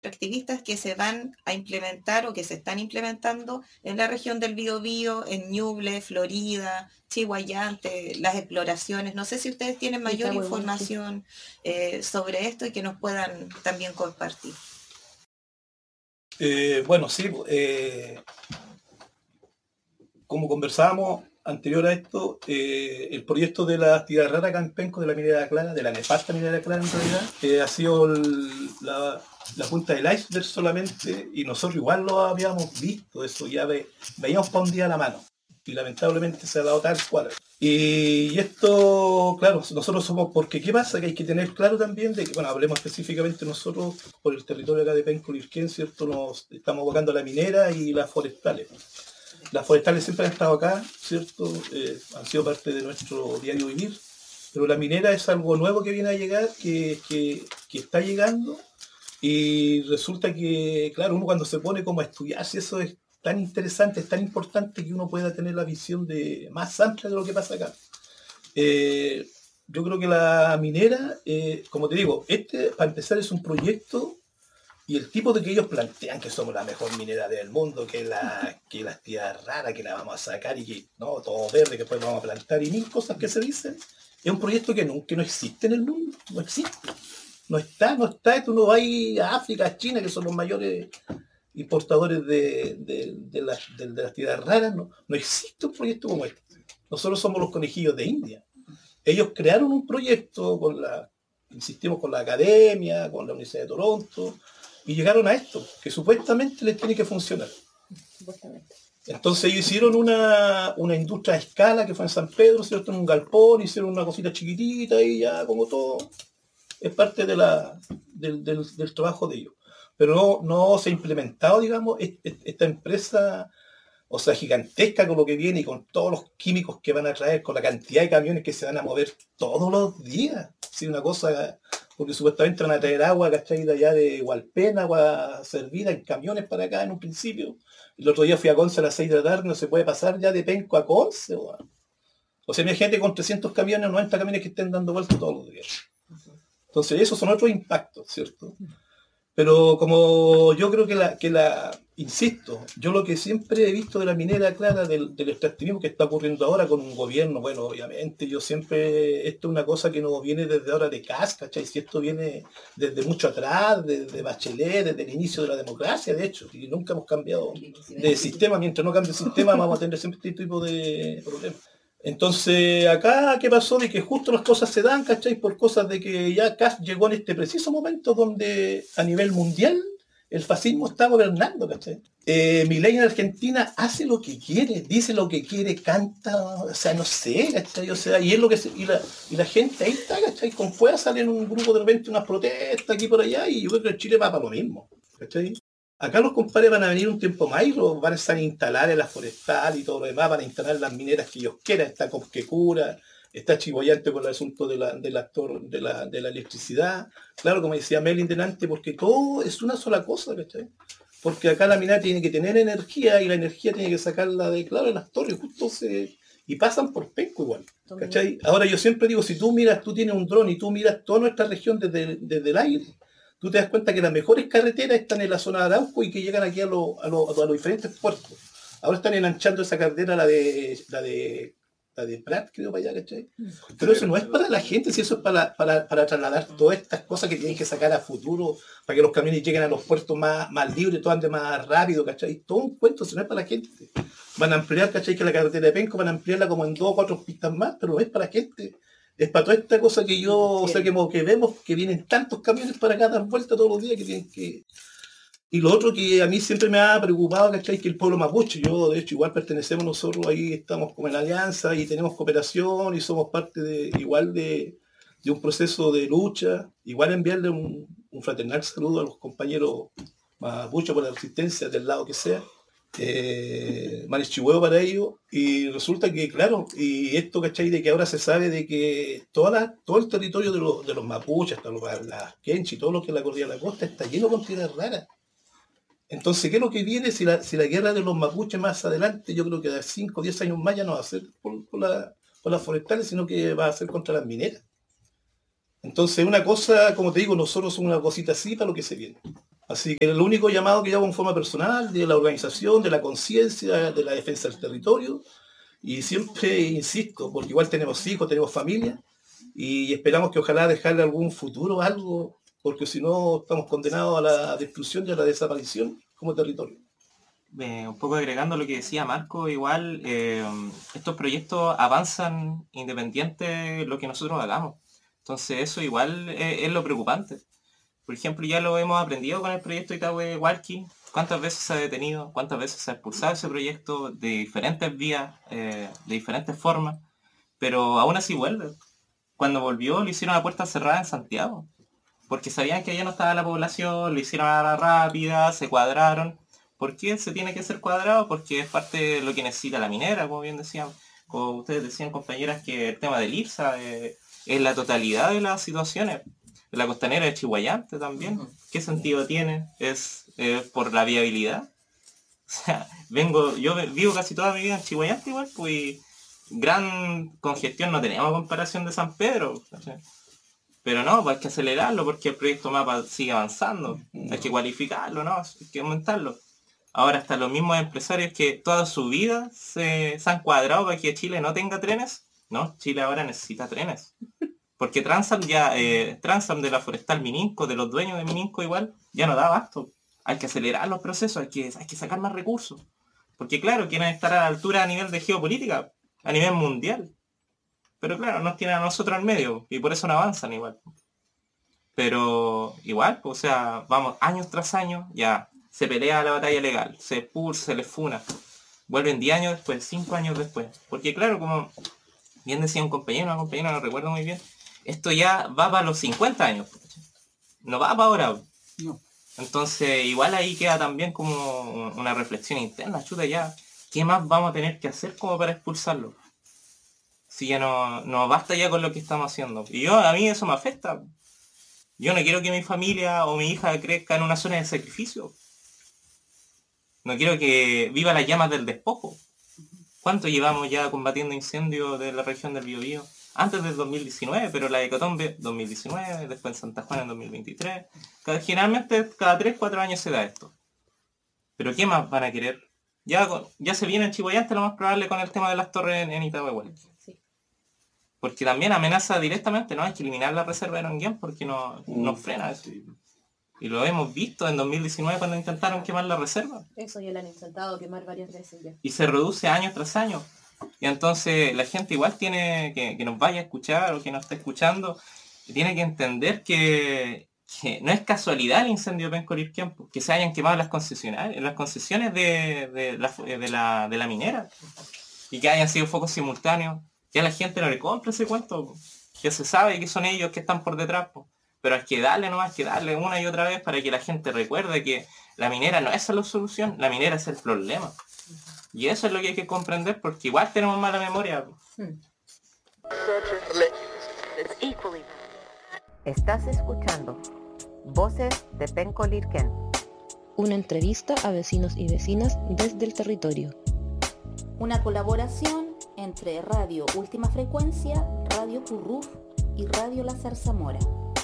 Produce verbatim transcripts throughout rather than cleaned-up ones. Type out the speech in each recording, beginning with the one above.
activistas que se van a implementar o que se están implementando en la región del Biobío, en Ñuble, Florida, Chihuayante, las exploraciones. No sé si ustedes tienen mayor información eh, sobre esto y que nos puedan también compartir. Eh, bueno, sí, eh, como conversábamos anterior a esto, eh, el proyecto de la actividad rara acá en Penco, de la minera clara, de la nefasta minera clara en realidad, eh, ha sido el, la, la punta del iceberg solamente, y nosotros igual lo habíamos visto, eso ya ve, veíamos para un día a la mano, y lamentablemente se ha dado tal cual. Y esto, claro, nosotros somos, porque ¿qué pasa? Que hay que tener claro también de que, bueno, hablemos específicamente nosotros por el territorio acá de Penco, Lirquén, ¿cierto? Nos estamos abocando a la minera y las forestales. Las forestales siempre han estado acá, ¿cierto? Eh, han sido parte de nuestro diario vivir, pero la minera es algo nuevo que viene a llegar, que, que, que está llegando, y resulta que, claro, uno cuando se pone como a estudiar, si eso es tan interesante, es tan importante que uno pueda tener la visión de, más amplia de lo que pasa acá. Eh, yo creo que la minera, eh, como te digo, este, para empezar, es un proyecto. Y el tipo de que ellos plantean que somos la mejor minera del mundo, que la, que las tierras raras, que la vamos a sacar y que no, todo verde, que después vamos a plantar y mil cosas que se dicen, es un proyecto que no, que no existe en el mundo, no existe. No está, no está, tú no vas a África, a China, que son los mayores importadores de, de, de, las, de, de las tierras raras, no, no existe un proyecto como este. Nosotros somos los conejillos de India. Ellos crearon un proyecto con la, insistimos, con la academia, con la Universidad de Toronto, y llegaron a esto, que supuestamente les tiene que funcionar. Supuestamente. Entonces ellos hicieron una, una industria a escala que fue en San Pedro, ¿cierto? En un galpón, hicieron una cosita chiquitita y ya, como todo, es parte de la, del, del, del trabajo de ellos. Pero no, no se ha implementado, digamos, esta empresa, o sea, gigantesca con lo que viene y con todos los químicos que van a traer, con la cantidad de camiones que se van a mover todos los días. Sí, una cosa, porque supuestamente van a traer agua, ¿cachai? De allá de Hualpena, agua servida en camiones para acá en un principio. El otro día fui a Conce a las seis de la tarde, no se puede pasar ya de Penco a Conce. O, o sea, imagínate con trescientos camiones, noventa camiones que estén dando vueltas todos los días. Entonces, esos son otros impactos, ¿cierto? Pero como yo creo que la, que la, insisto, yo lo que siempre he visto de la minera clara, del, del extractivismo que está ocurriendo ahora con un gobierno, bueno, obviamente, yo siempre, esto es una cosa que no viene desde ahora de Kass, ¿cachai? Si esto viene desde mucho atrás, desde Bachelet, desde el inicio de la democracia, de hecho, y nunca hemos cambiado de sistema, mientras no cambie el sistema vamos a tener siempre este tipo de problemas. Entonces, acá, ¿qué pasó? De que justo las cosas se dan, ¿cachai? Por cosas de que ya Kass llegó en este preciso momento donde a nivel mundial el fascismo está gobernando, ¿cachai? Eh, Milei en Argentina hace lo que quiere, dice lo que quiere, canta, o sea, no sé, ¿cachai? O sea, y es lo que se, y, la, y la gente ahí está, ¿cachai? Con fuera salen un grupo de repente, unas protestas aquí por allá, y yo creo que en Chile va para lo mismo, ¿cachai? Acá los compadres van a venir un tiempo más y los van a instalar en la forestal y todo lo demás, van a instalar las mineras que ellos quieran, está Cosquecura, está Chihuayante por el asunto de la, del actor, de, la, de la electricidad, claro, como decía Melin delante, porque todo es una sola cosa, ¿cachai? Porque acá la minera tiene que tener energía y la energía tiene que sacarla de, claro, en las torres, justo se, y pasan por Penco igual, ¿cachai? Ahora yo siempre digo, si tú miras, tú tienes un dron y tú miras toda nuestra región desde, desde el aire, tú te das cuenta que las mejores carreteras están en la zona de Arauco y que llegan aquí a, lo, a, lo, a los diferentes puertos. Ahora están enanchando esa carretera, la de la de, la de Prat, creo, para allá, ¿cachai? Pero eso no es para la gente, si eso es para, para, para trasladar todas estas cosas que tienen que sacar a futuro, para que los camiones lleguen a los puertos más, más libres, todo ande más rápido, ¿cachai? Todo un cuento, si no es para la gente. Van a ampliar, ¿cachai? Que la carretera de Penco van a ampliarla como en dos o cuatro pistas más, pero no es para la gente. Es para toda esta cosa que yo, o sea, que, que vemos que vienen tantos camiones para acá, dar vuelta todos los días que tienen que... Y lo otro que a mí siempre me ha preocupado, ¿cachai? Que el pueblo mapuche, yo de hecho igual pertenecemos nosotros, ahí estamos como en la alianza y tenemos cooperación y somos parte de igual de, de un proceso de lucha, igual enviarle un, un fraternal saludo a los compañeros mapuche por la resistencia del lado que sea. Eh, Marichihueo para ello, y resulta que, claro, y esto, ¿cachai? De que ahora se sabe de que toda la, todo el territorio de los, de los mapuches, hasta los, las kenchi, todo lo que es la cordillera de la costa, está lleno con tierras raras. Entonces, ¿qué es lo que viene? Si la, si la guerra de los mapuches más adelante, yo creo que de cinco o diez años más ya no va a ser por, por, la, por las forestales, sino que va a ser contra las mineras. Entonces, una cosa, como te digo, nosotros somos una cosita así para lo que se viene. Así que el único llamado que yo hago en forma personal, de la organización, de la conciencia, de la defensa del territorio, y siempre insisto, porque igual tenemos hijos, tenemos familia, y esperamos que ojalá dejarle algún futuro, algo, porque si no estamos condenados a la destrucción y a la desaparición como territorio. Eh, un poco agregando lo que decía Marco, igual eh, estos proyectos avanzan independiente de lo que nosotros hagamos. Entonces eso igual es, es lo preocupante. Por ejemplo, ya lo hemos aprendido con el proyecto Itahue Hualqui, cuántas veces se ha detenido, cuántas veces se ha expulsado ese proyecto de diferentes vías, eh, de diferentes formas, pero aún así vuelve. Cuando volvió lo hicieron a puerta cerrada en Santiago, porque sabían que allá no estaba la población, lo hicieron a la rápida, se cuadraron. ¿Por qué se tiene que ser cuadrado? Porque es parte de lo que necesita la minera, como bien decían, como ustedes decían, compañeras, que el tema del IRSA eh, es la totalidad de las situaciones. La costanera de Chihuayante también. ¿Qué sentido tiene? ¿Es eh, por la viabilidad? O sea, vengo, yo vivo casi toda mi vida en Chihuayante igual, pues gran congestión no tenemos a comparación de San Pedro. O sea, pero no, pues hay que acelerarlo porque el proyecto MAPA sigue avanzando. Hay que cualificarlo, ¿no? Hay que aumentarlo. Ahora hasta los mismos empresarios que toda su vida se, se han cuadrado para que Chile no tenga trenes. No, Chile ahora necesita trenes. Porque Transam ya, eh, Transam de la Forestal Mininco, de los dueños de Mininco igual, ya no da abasto. Hay que acelerar los procesos, hay que, hay que sacar más recursos. Porque claro, quieren estar a la altura a nivel de geopolítica, a nivel mundial. Pero claro, nos tienen a nosotros al medio, y por eso no avanzan igual. Pero igual, o sea, vamos años tras años, ya se pelea la batalla legal, se expulsa, se les funa. Vuelven diez años después, cinco años después. Porque claro, como bien decía un compañero, una compañera, no recuerdo muy bien, esto ya va para los cincuenta años. No va para ahora. No. Entonces, igual ahí queda también como una reflexión interna, chuta ya, ¿qué más vamos a tener que hacer como para expulsarlo? Si ya no, no basta ya con lo que estamos haciendo. Y yo, a mí eso me afecta. Yo no quiero que mi familia o mi hija crezca en una zona de sacrificio. No quiero que viva las llamas del despojo. ¿Cuánto llevamos ya combatiendo incendios de la región del Biobío? Antes del dos mil diecinueve, pero la hecatombe dos mil diecinueve, después en Santa Juana en dos mil veintitrés. Cada, generalmente cada tres cuatro años se da esto. Pero ¿qué más van a querer? Ya, ya se viene en Chihuayante lo más probable con el tema de las torres en, en Itahue Hualqui. Sí. Porque también amenaza directamente, ¿no? Hay que eliminar la reserva de Nonguén porque no, mm. nos frena eso. Y lo hemos visto en dos mil diecinueve cuando intentaron quemar la reserva. Eso ya lo han intentado quemar varias veces ya. Y se reduce año tras año. Y entonces la gente igual tiene que, que nos vaya a escuchar o que nos esté escuchando, tiene que entender que, que no es casualidad el incendio de Penco Lirquén, que se hayan quemado las concesiones, las concesiones de, de, la, de, la, de la minera y que hayan sido focos simultáneos. Ya la gente no le compra ese cuento, ya se sabe que son ellos que están por detrás, pero hay que darle nomás, hay que darle una y otra vez para que la gente recuerde que la minera no es la solución, la minera es el problema. Y eso es lo que hay que comprender porque igual tenemos mala memoria. Hmm. Estás escuchando Voces de Penco Lirquén. Una entrevista a vecinos y vecinas desde el territorio. Una colaboración entre Radio Última Frecuencia, Radio Curruf y Radio La Zarzamora.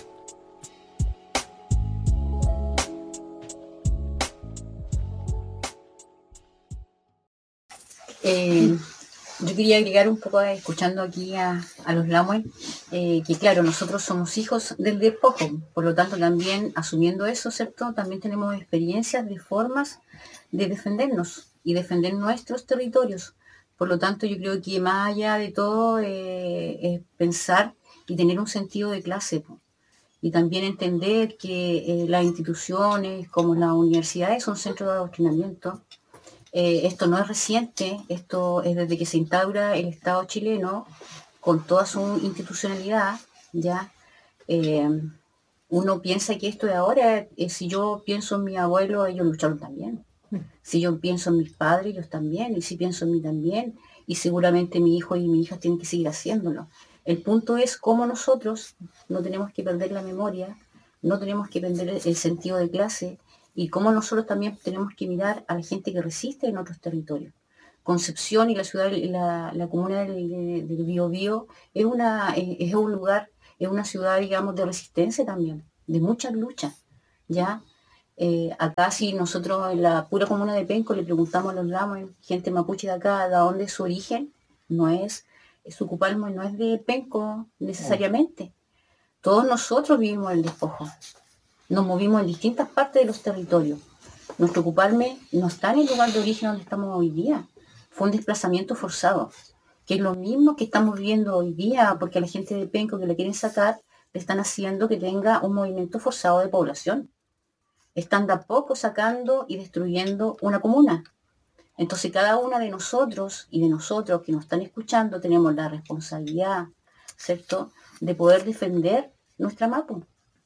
Eh, yo quería agregar un poco, escuchando aquí a, a los Lamue, eh, que claro, nosotros somos hijos del despojo, por lo tanto también asumiendo eso, ¿cierto? También tenemos experiencias de formas de defendernos y defender nuestros territorios. Por lo tanto, yo creo que más allá de todo eh, es pensar y tener un sentido de clase, po. Y también entender que eh, las instituciones como las universidades son centros de adoctrinamiento. Eh, esto no es reciente, esto es desde que se instaura el Estado chileno con toda su institucionalidad, ¿ya? Eh, uno piensa que esto de ahora, eh, si yo pienso en mi abuelo, ellos lucharon también. Si yo pienso en mis padres, ellos también, y si pienso en mí también, y seguramente mi hijo y mi hija tienen que seguir haciéndolo. El punto es cómo nosotros no tenemos que perder la memoria, no tenemos que perder el sentido de clase, y cómo nosotros también tenemos que mirar a la gente que resiste en otros territorios. Concepción y la ciudad, la, la comuna del, del Biobío es, una, es un lugar, es una ciudad, digamos, de resistencia también, de muchas luchas, ¿ya? Eh, acá si nosotros en la pura comuna de Penco le preguntamos a los Lamuen, gente mapuche de acá, de dónde es su origen, no es, Sucupalmo no es de Penco necesariamente. Todos nosotros vivimos el despojo. Nos movimos en distintas partes de los territorios. Nuestro Cupalme no está en el lugar de origen donde estamos hoy día. Fue un desplazamiento forzado, que es lo mismo que estamos viviendo hoy día, porque a la gente de Penco que le quieren sacar, le están haciendo que tenga un movimiento forzado de población. Están de a poco sacando y destruyendo una comuna. Entonces cada una de nosotros y de nosotros que nos están escuchando tenemos la responsabilidad, ¿cierto?, de poder defender nuestra Mapu.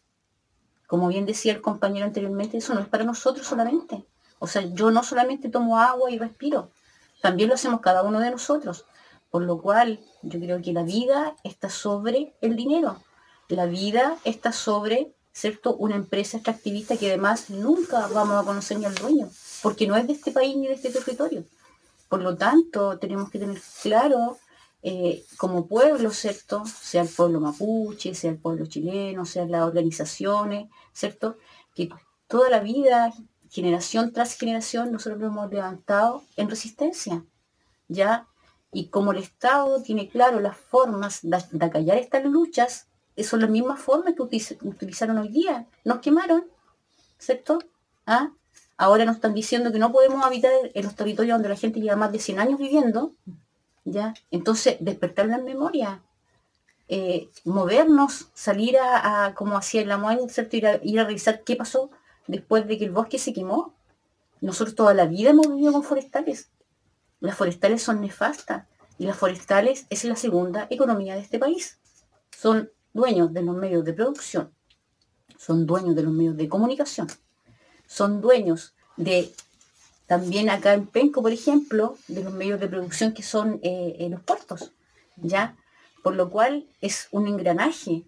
Como bien decía el compañero anteriormente, eso no es para nosotros solamente. O sea, yo no solamente tomo agua y respiro, también lo hacemos cada uno de nosotros. Por lo cual, yo creo que la vida está sobre el dinero. La vida está sobre, ¿cierto?, una empresa extractivista que además nunca vamos a conocer ni al dueño, porque no es de este país ni de este territorio. Por lo tanto, tenemos que tener claro, eh, como pueblo, ¿cierto?, sea el pueblo mapuche, sea el pueblo chileno, sean las organizaciones, ¿cierto?, que toda la vida, generación tras generación, nosotros lo hemos levantado en resistencia, ¿ya? Y como el Estado tiene claro las formas de, de acallar estas luchas, son las mismas formas que utiliz, utilizaron hoy día. Nos quemaron, ¿cierto? ¿Ah? Ahora nos están diciendo que no podemos habitar en los territorios donde la gente lleva más de cien años viviendo, ¿ya? Entonces, despertar la memoria, eh, movernos, salir a, a como hacía el Lamuán, ¿cierto?, ir a, ir a revisar qué pasó después de que el bosque se quemó. Nosotros toda la vida hemos vivido con forestales. Las forestales son nefastas y las forestales es la segunda economía de este país. Son dueños de los medios de producción, son dueños de los medios de comunicación, son dueños de, también acá en Penco, por ejemplo, de los medios de producción que son eh, en los puertos, ¿ya? Por lo cual es un engranaje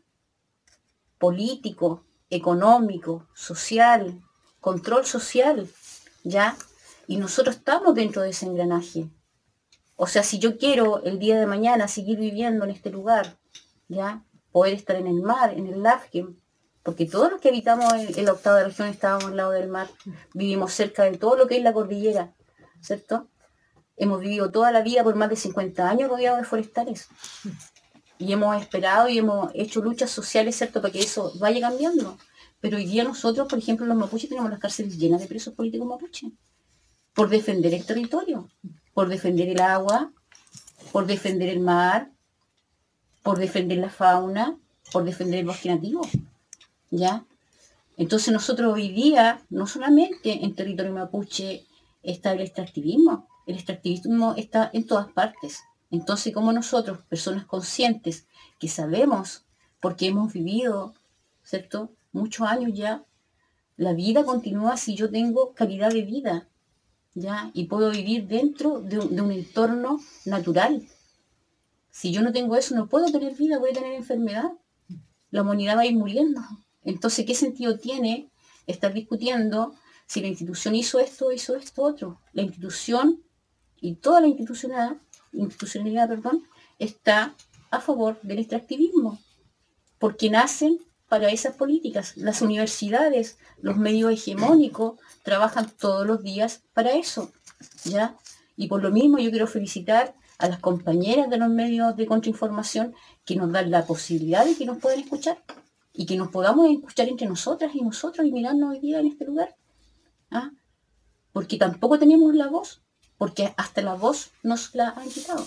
político, económico, social, control social, ¿ya? Y nosotros estamos dentro de ese engranaje. O sea, si yo quiero el día de mañana seguir viviendo en este lugar, ¿ya?, poder estar en el mar, en el Lafken, porque todos los que habitamos en, en la octava región estábamos al lado del mar, vivimos cerca de todo lo que es la cordillera, ¿cierto? Hemos vivido toda la vida por más de cincuenta años rodeados de forestales. Y hemos esperado y hemos hecho luchas sociales, ¿cierto?, para que eso vaya cambiando. Pero hoy día nosotros, por ejemplo, los mapuches, tenemos las cárceles llenas de presos políticos mapuches, por defender el territorio, por defender el agua, por defender el mar, por defender la fauna, por defender el bosque nativo, ¿ya? Entonces nosotros hoy día, no solamente en territorio mapuche está el extractivismo, el extractivismo está en todas partes. Entonces, como nosotros, personas conscientes, que sabemos, porque hemos vivido, ¿cierto?, muchos años ya, la vida continúa si yo tengo calidad de vida, ¿ya? Y puedo vivir dentro de un, de un entorno natural. Si yo no tengo eso, no puedo tener vida, voy a tener enfermedad. La humanidad va a ir muriendo. Entonces, ¿qué sentido tiene estar discutiendo si la institución hizo esto, hizo esto, otro? La institución y toda la institucionalidad, institucionalidad, perdón, está a favor del extractivismo, porque nacen para esas políticas. Las universidades, los medios hegemónicos, trabajan todos los días para eso, ¿ya? Y por lo mismo yo quiero felicitar a las compañeras de los medios de contrainformación que nos dan la posibilidad de que nos puedan escuchar y que nos podamos escuchar entre nosotras y nosotros y mirarnos hoy día en este lugar, ¿ah? Porque tampoco tenemos la voz, porque hasta la voz nos la han quitado.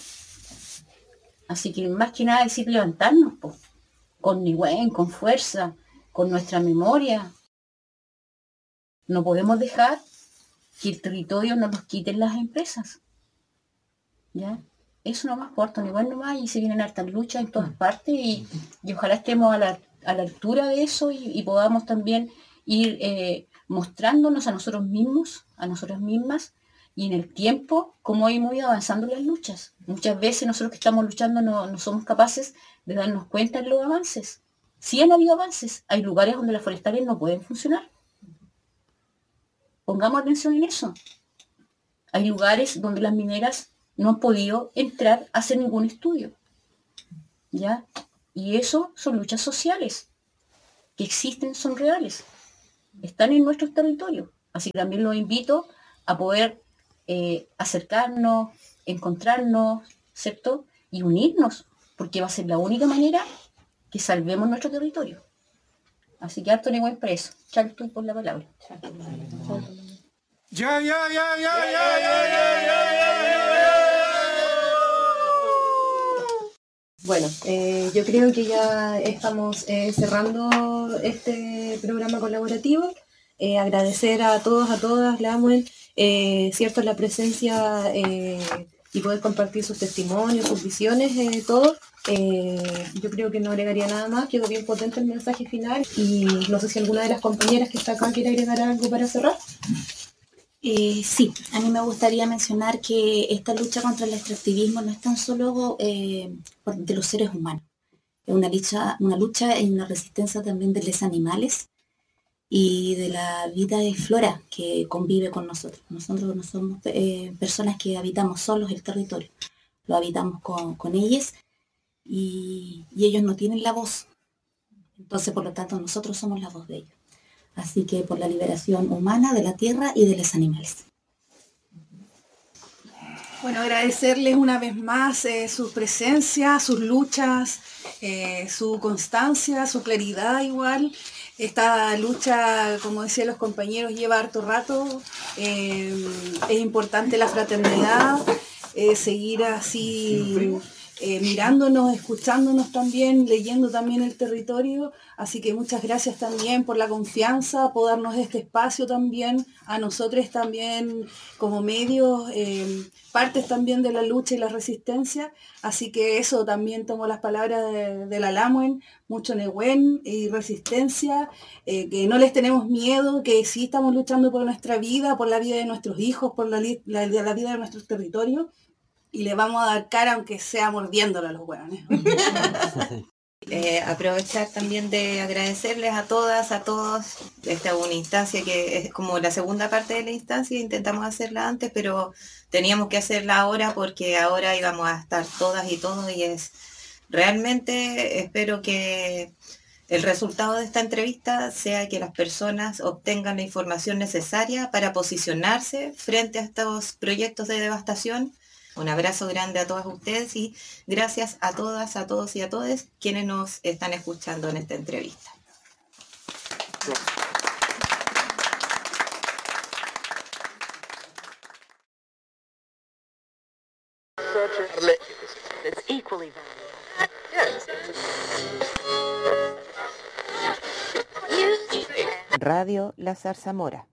Así que más que nada decir levantarnos, pues, con Nihuen, con fuerza, con nuestra memoria. No podemos dejar que el territorio nos los quiten las empresas, ¿ya? Eso no más corto, Nihuen nomás, y se vienen hartas luchas en todas partes y, y ojalá estemos a la, a la altura de eso y, y podamos también ir eh, mostrándonos a nosotros mismos, a nosotras mismas, y en el tiempo cómo hemos ido avanzando las luchas. Muchas veces nosotros que estamos luchando no, no somos capaces de darnos cuenta de los avances. Sí han habido avances, hay lugares donde las forestales no pueden funcionar. Pongamos atención en eso. Hay lugares donde las mineras no han podido entrar a hacer ningún estudio, ¿ya? Y eso son luchas sociales, que existen, son reales, están en nuestros territorios. Así que también los invito a poder eh, acercarnos, encontrarnos, ¿cierto? Y unirnos, porque va a ser la única manera que salvemos nuestro territorio. Así que harto Nehuen preso. Charto por la palabra. Ya, ya, ya, ya, ya, ya, ya, ya, ya. Bueno, eh, yo creo que ya estamos eh, cerrando este programa colaborativo. Eh, agradecer a todos, a todas, Lamuen, eh, cierto, la presencia eh, y poder compartir sus testimonios, sus visiones, eh, todo. Eh, yo creo que no agregaría nada más, quedó bien potente el mensaje final y no sé si alguna de las compañeras que está acá quiere agregar algo para cerrar. Eh, sí, a mí me gustaría mencionar que esta lucha contra el extractivismo no es tan solo eh, de los seres humanos, es una lucha, una lucha y una resistencia también de los animales y de la vida de flora que convive con nosotros. Nosotros no somos eh, personas que habitamos solos el territorio, lo habitamos con, con ellos y, y ellos no tienen la voz. Entonces, por lo tanto, nosotros somos la voz de ellos. Así que por la liberación humana de la tierra y de los animales. Bueno, agradecerles una vez más eh, su presencia, sus luchas, eh, su constancia, su claridad igual. Esta lucha, como decían los compañeros, lleva harto rato. Eh, es importante la fraternidad, eh, seguir así eh, mirándonos, escuchándonos también, leyendo también el territorio. Así que muchas gracias también por la confianza, por darnos este espacio también, a nosotros también como medios, eh, partes también de la lucha y la resistencia. Así que eso también tomo las palabras de, de la Lamuen, mucho Nehuen y resistencia, eh, que no les tenemos miedo, que sí estamos luchando por nuestra vida, por la vida de nuestros hijos, por la, la, la vida de nuestros territorios, y le vamos a dar cara aunque sea mordiéndolo a los hueones. Eh, aprovechar también de agradecerles a todas, a todos. Esta es una instancia que es como la segunda parte de la instancia, intentamos hacerla antes, pero teníamos que hacerla ahora porque ahora íbamos a estar todas y todos y es realmente, espero que el resultado de esta entrevista sea que las personas obtengan la información necesaria para posicionarse frente a estos proyectos de devastación. Un abrazo grande a todas ustedes y gracias a todas, a todos y a todas quienes nos están escuchando en esta entrevista. Radio La Zarzamora.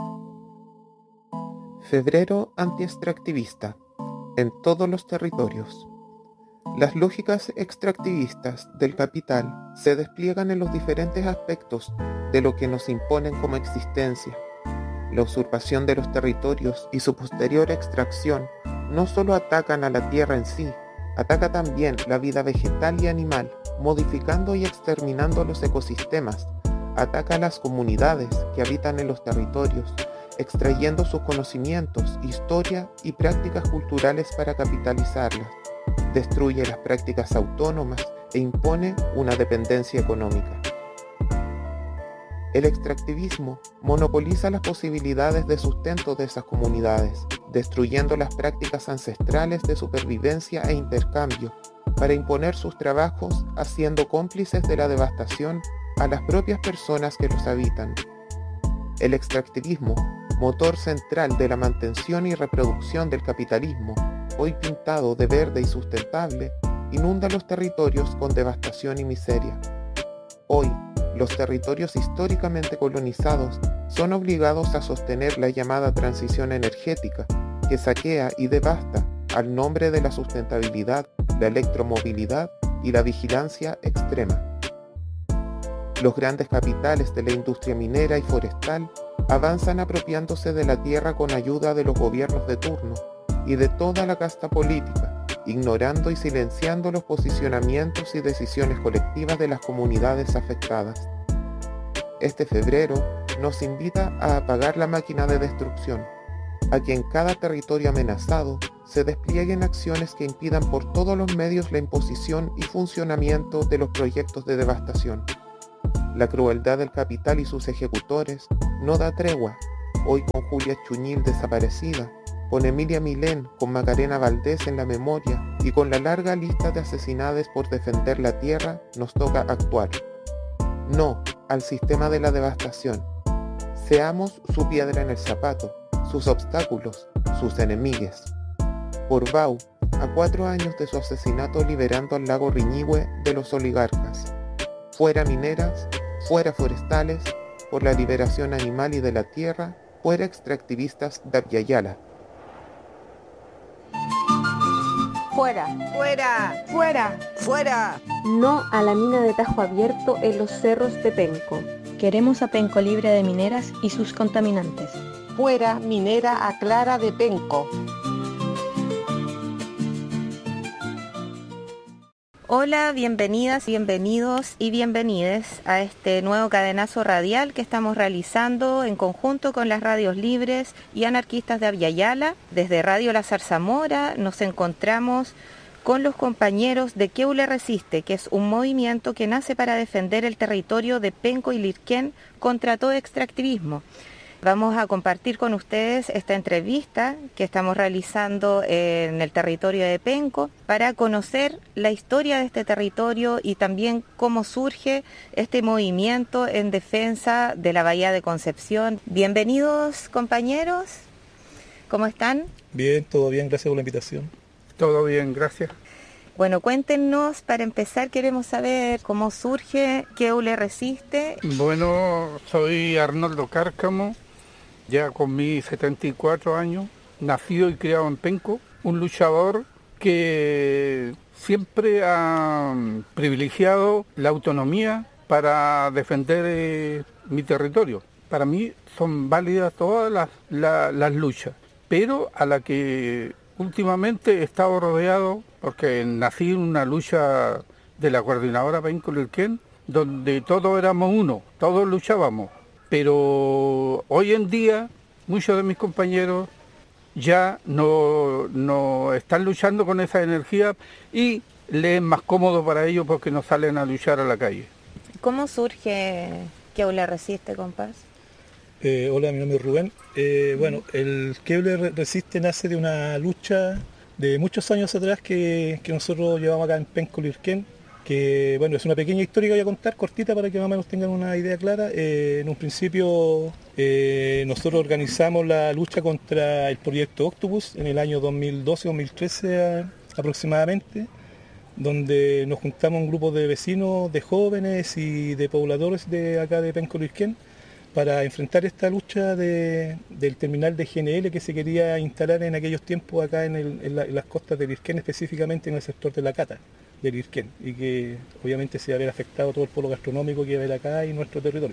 Febrero antiextractivista. En todos los territorios. Las lógicas extractivistas del capital se despliegan en los diferentes aspectos de lo que nos imponen como existencia. La usurpación de los territorios y su posterior extracción no solo atacan a la tierra en sí, ataca también la vida vegetal y animal, modificando y exterminando los ecosistemas, ataca a las comunidades que habitan en los territorios, extrayendo sus conocimientos, historia y prácticas culturales para capitalizarlas, destruye las prácticas autónomas e impone una dependencia económica. El extractivismo monopoliza las posibilidades de sustento de esas comunidades, destruyendo las prácticas ancestrales de supervivencia e intercambio, para imponer sus trabajos, haciendo cómplices de la devastación a las propias personas que los habitan. El extractivismo, motor central de la mantención y reproducción del capitalismo, hoy pintado de verde y sustentable, inunda los territorios con devastación y miseria. Hoy, los territorios históricamente colonizados son obligados a sostener la llamada transición energética, que saquea y devasta al nombre de la sustentabilidad, la electromovilidad y la vigilancia extrema. Los grandes capitales de la industria minera y forestal avanzan apropiándose de la tierra con ayuda de los gobiernos de turno y de toda la casta política, ignorando y silenciando los posicionamientos y decisiones colectivas de las comunidades afectadas. Este febrero nos invita a apagar la máquina de destrucción, a que en cada territorio amenazado se desplieguen acciones que impidan por todos los medios la imposición y funcionamiento de los proyectos de devastación. La crueldad del capital y sus ejecutores no da tregua, hoy con Julia Chuñil desaparecida, con Emilia Milén, con Macarena Valdés en la memoria y con la larga lista de asesinadas por defender la tierra, nos toca actuar. No al sistema de la devastación. Seamos su piedra en el zapato, sus obstáculos, sus enemigues. Por Bau, a cuatro años de su asesinato liberando al lago Riñihue de los oligarcas. Fuera mineras, fuera forestales, por la liberación animal y de la tierra, fuera extractivistas de Abya Yala. Fuera. Fuera. Fuera. Fuera. No a la mina de Tajo Abierto en los cerros de Penco. Queremos a Penco libre de mineras y sus contaminantes. Fuera minera a Clara de Penco. Hola, bienvenidas, bienvenidos y bienvenides a este nuevo cadenazo radial que estamos realizando en conjunto con las radios libres y anarquistas de Abya Yala. Desde Radio La Zarzamora nos encontramos con los compañeros de Queule Resiste, que es un movimiento que nace para defender el territorio de Penco y Lirquén contra todo extractivismo. Vamos a compartir con ustedes esta entrevista que estamos realizando en el territorio de Penco para conocer la historia de este territorio y también cómo surge este movimiento en defensa de la Bahía de Concepción. Bienvenidos, compañeros. ¿Cómo están? Bien, todo bien, gracias por la invitación. Todo bien, gracias. Bueno, cuéntenos, para empezar queremos saber cómo surge Queule Resiste. Bueno, soy Arnoldo Cárcamo, ya con mis setenta y cuatro años, nacido y criado en Penco, un luchador que siempre ha privilegiado la autonomía para defender eh, mi territorio. Para mí son válidas todas las, la, las luchas, pero a la que últimamente he estado rodeado, porque nací en una lucha de la coordinadora Penco-Lirquén, donde todos éramos uno, todos luchábamos. Pero hoy en día muchos de mis compañeros ya no, no están luchando con esa energía y les es más cómodo para ellos porque no salen a luchar a la calle. ¿Cómo surge Queule Resiste, compás? Eh, hola, mi nombre es Rubén. Eh, bueno, el Queule Resiste nace de una lucha de muchos años atrás que, que nosotros llevamos acá en Penco Lirquén, que bueno, es una pequeña historia que voy a contar, cortita, para que más o menos tengan una idea clara. Eh, en un principio eh, nosotros organizamos la lucha contra el proyecto Octopus en el año dos mil doce dos mil trece a, aproximadamente, donde nos juntamos un grupo de vecinos, de jóvenes y de pobladores de acá de Penco Lirquén para enfrentar esta lucha de, del terminal de G N L que se quería instalar en aquellos tiempos acá en, el, en, la, en las costas de Lirquén, específicamente en el sector de la Cata de Lirquén, y que obviamente se va a ver afectado todo el polo gastronómico que va a haber acá y nuestro territorio.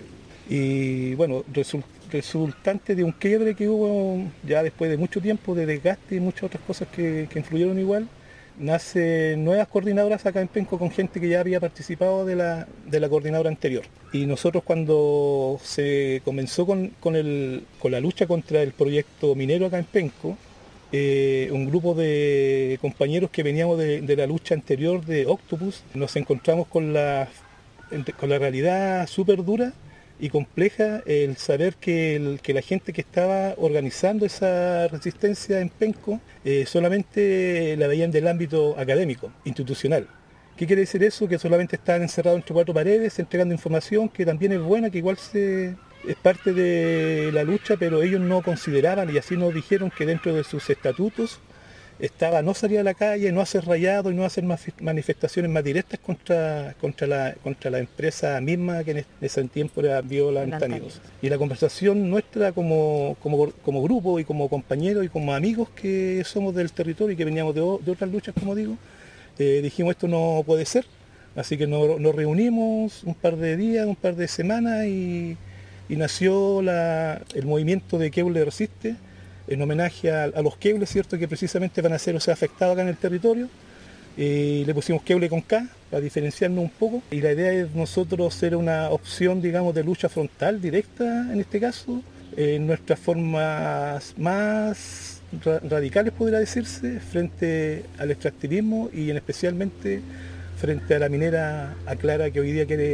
Y bueno, result, resultante de un quiebre que hubo ya después de mucho tiempo de desgaste y muchas otras cosas que, que influyeron igual, nacen nuevas coordinadoras acá en Penco con gente que ya había participado de la, de la coordinadora anterior. Y nosotros, cuando se comenzó con, con, el, con la lucha contra el proyecto minero acá en Penco, eh, un grupo de compañeros que veníamos de, de la lucha anterior de Octopus, nos encontramos con la, con la realidad súper dura y compleja, el saber que, el, que la gente que estaba organizando esa resistencia en Penco eh, solamente la veían del ámbito académico, institucional. ¿Qué quiere decir eso? Que solamente estaban encerrados entre cuatro paredes, entregando información que también es buena, que igual se, es parte de la lucha, pero ellos no consideraban, y así nos dijeron, que dentro de sus estatutos estaba no salir a la calle, no hacer rayado y no hacer más manifestaciones más directas contra, contra, la, contra la empresa misma que en ese tiempo era Biolantánidos. Y la conversación nuestra como, como, como grupo y como compañeros y como amigos que somos del territorio y que veníamos de, de otras luchas, como digo, eh, dijimos esto no puede ser. Así que nos, nos reunimos un par de días, un par de semanas y, y nació la, el movimiento de Queule Resiste, en homenaje a, a los Queules, ¿cierto?, que precisamente van a ser, o sea, afectados acá en el territorio. Y le pusimos Queule con K para diferenciarnos un poco. Y la idea es nosotros ser una opción, digamos, de lucha frontal, directa en este caso, en nuestras formas más ra radicales, podría decirse, frente al extractivismo y en especialmente frente a la minera Aclara, que hoy día quiere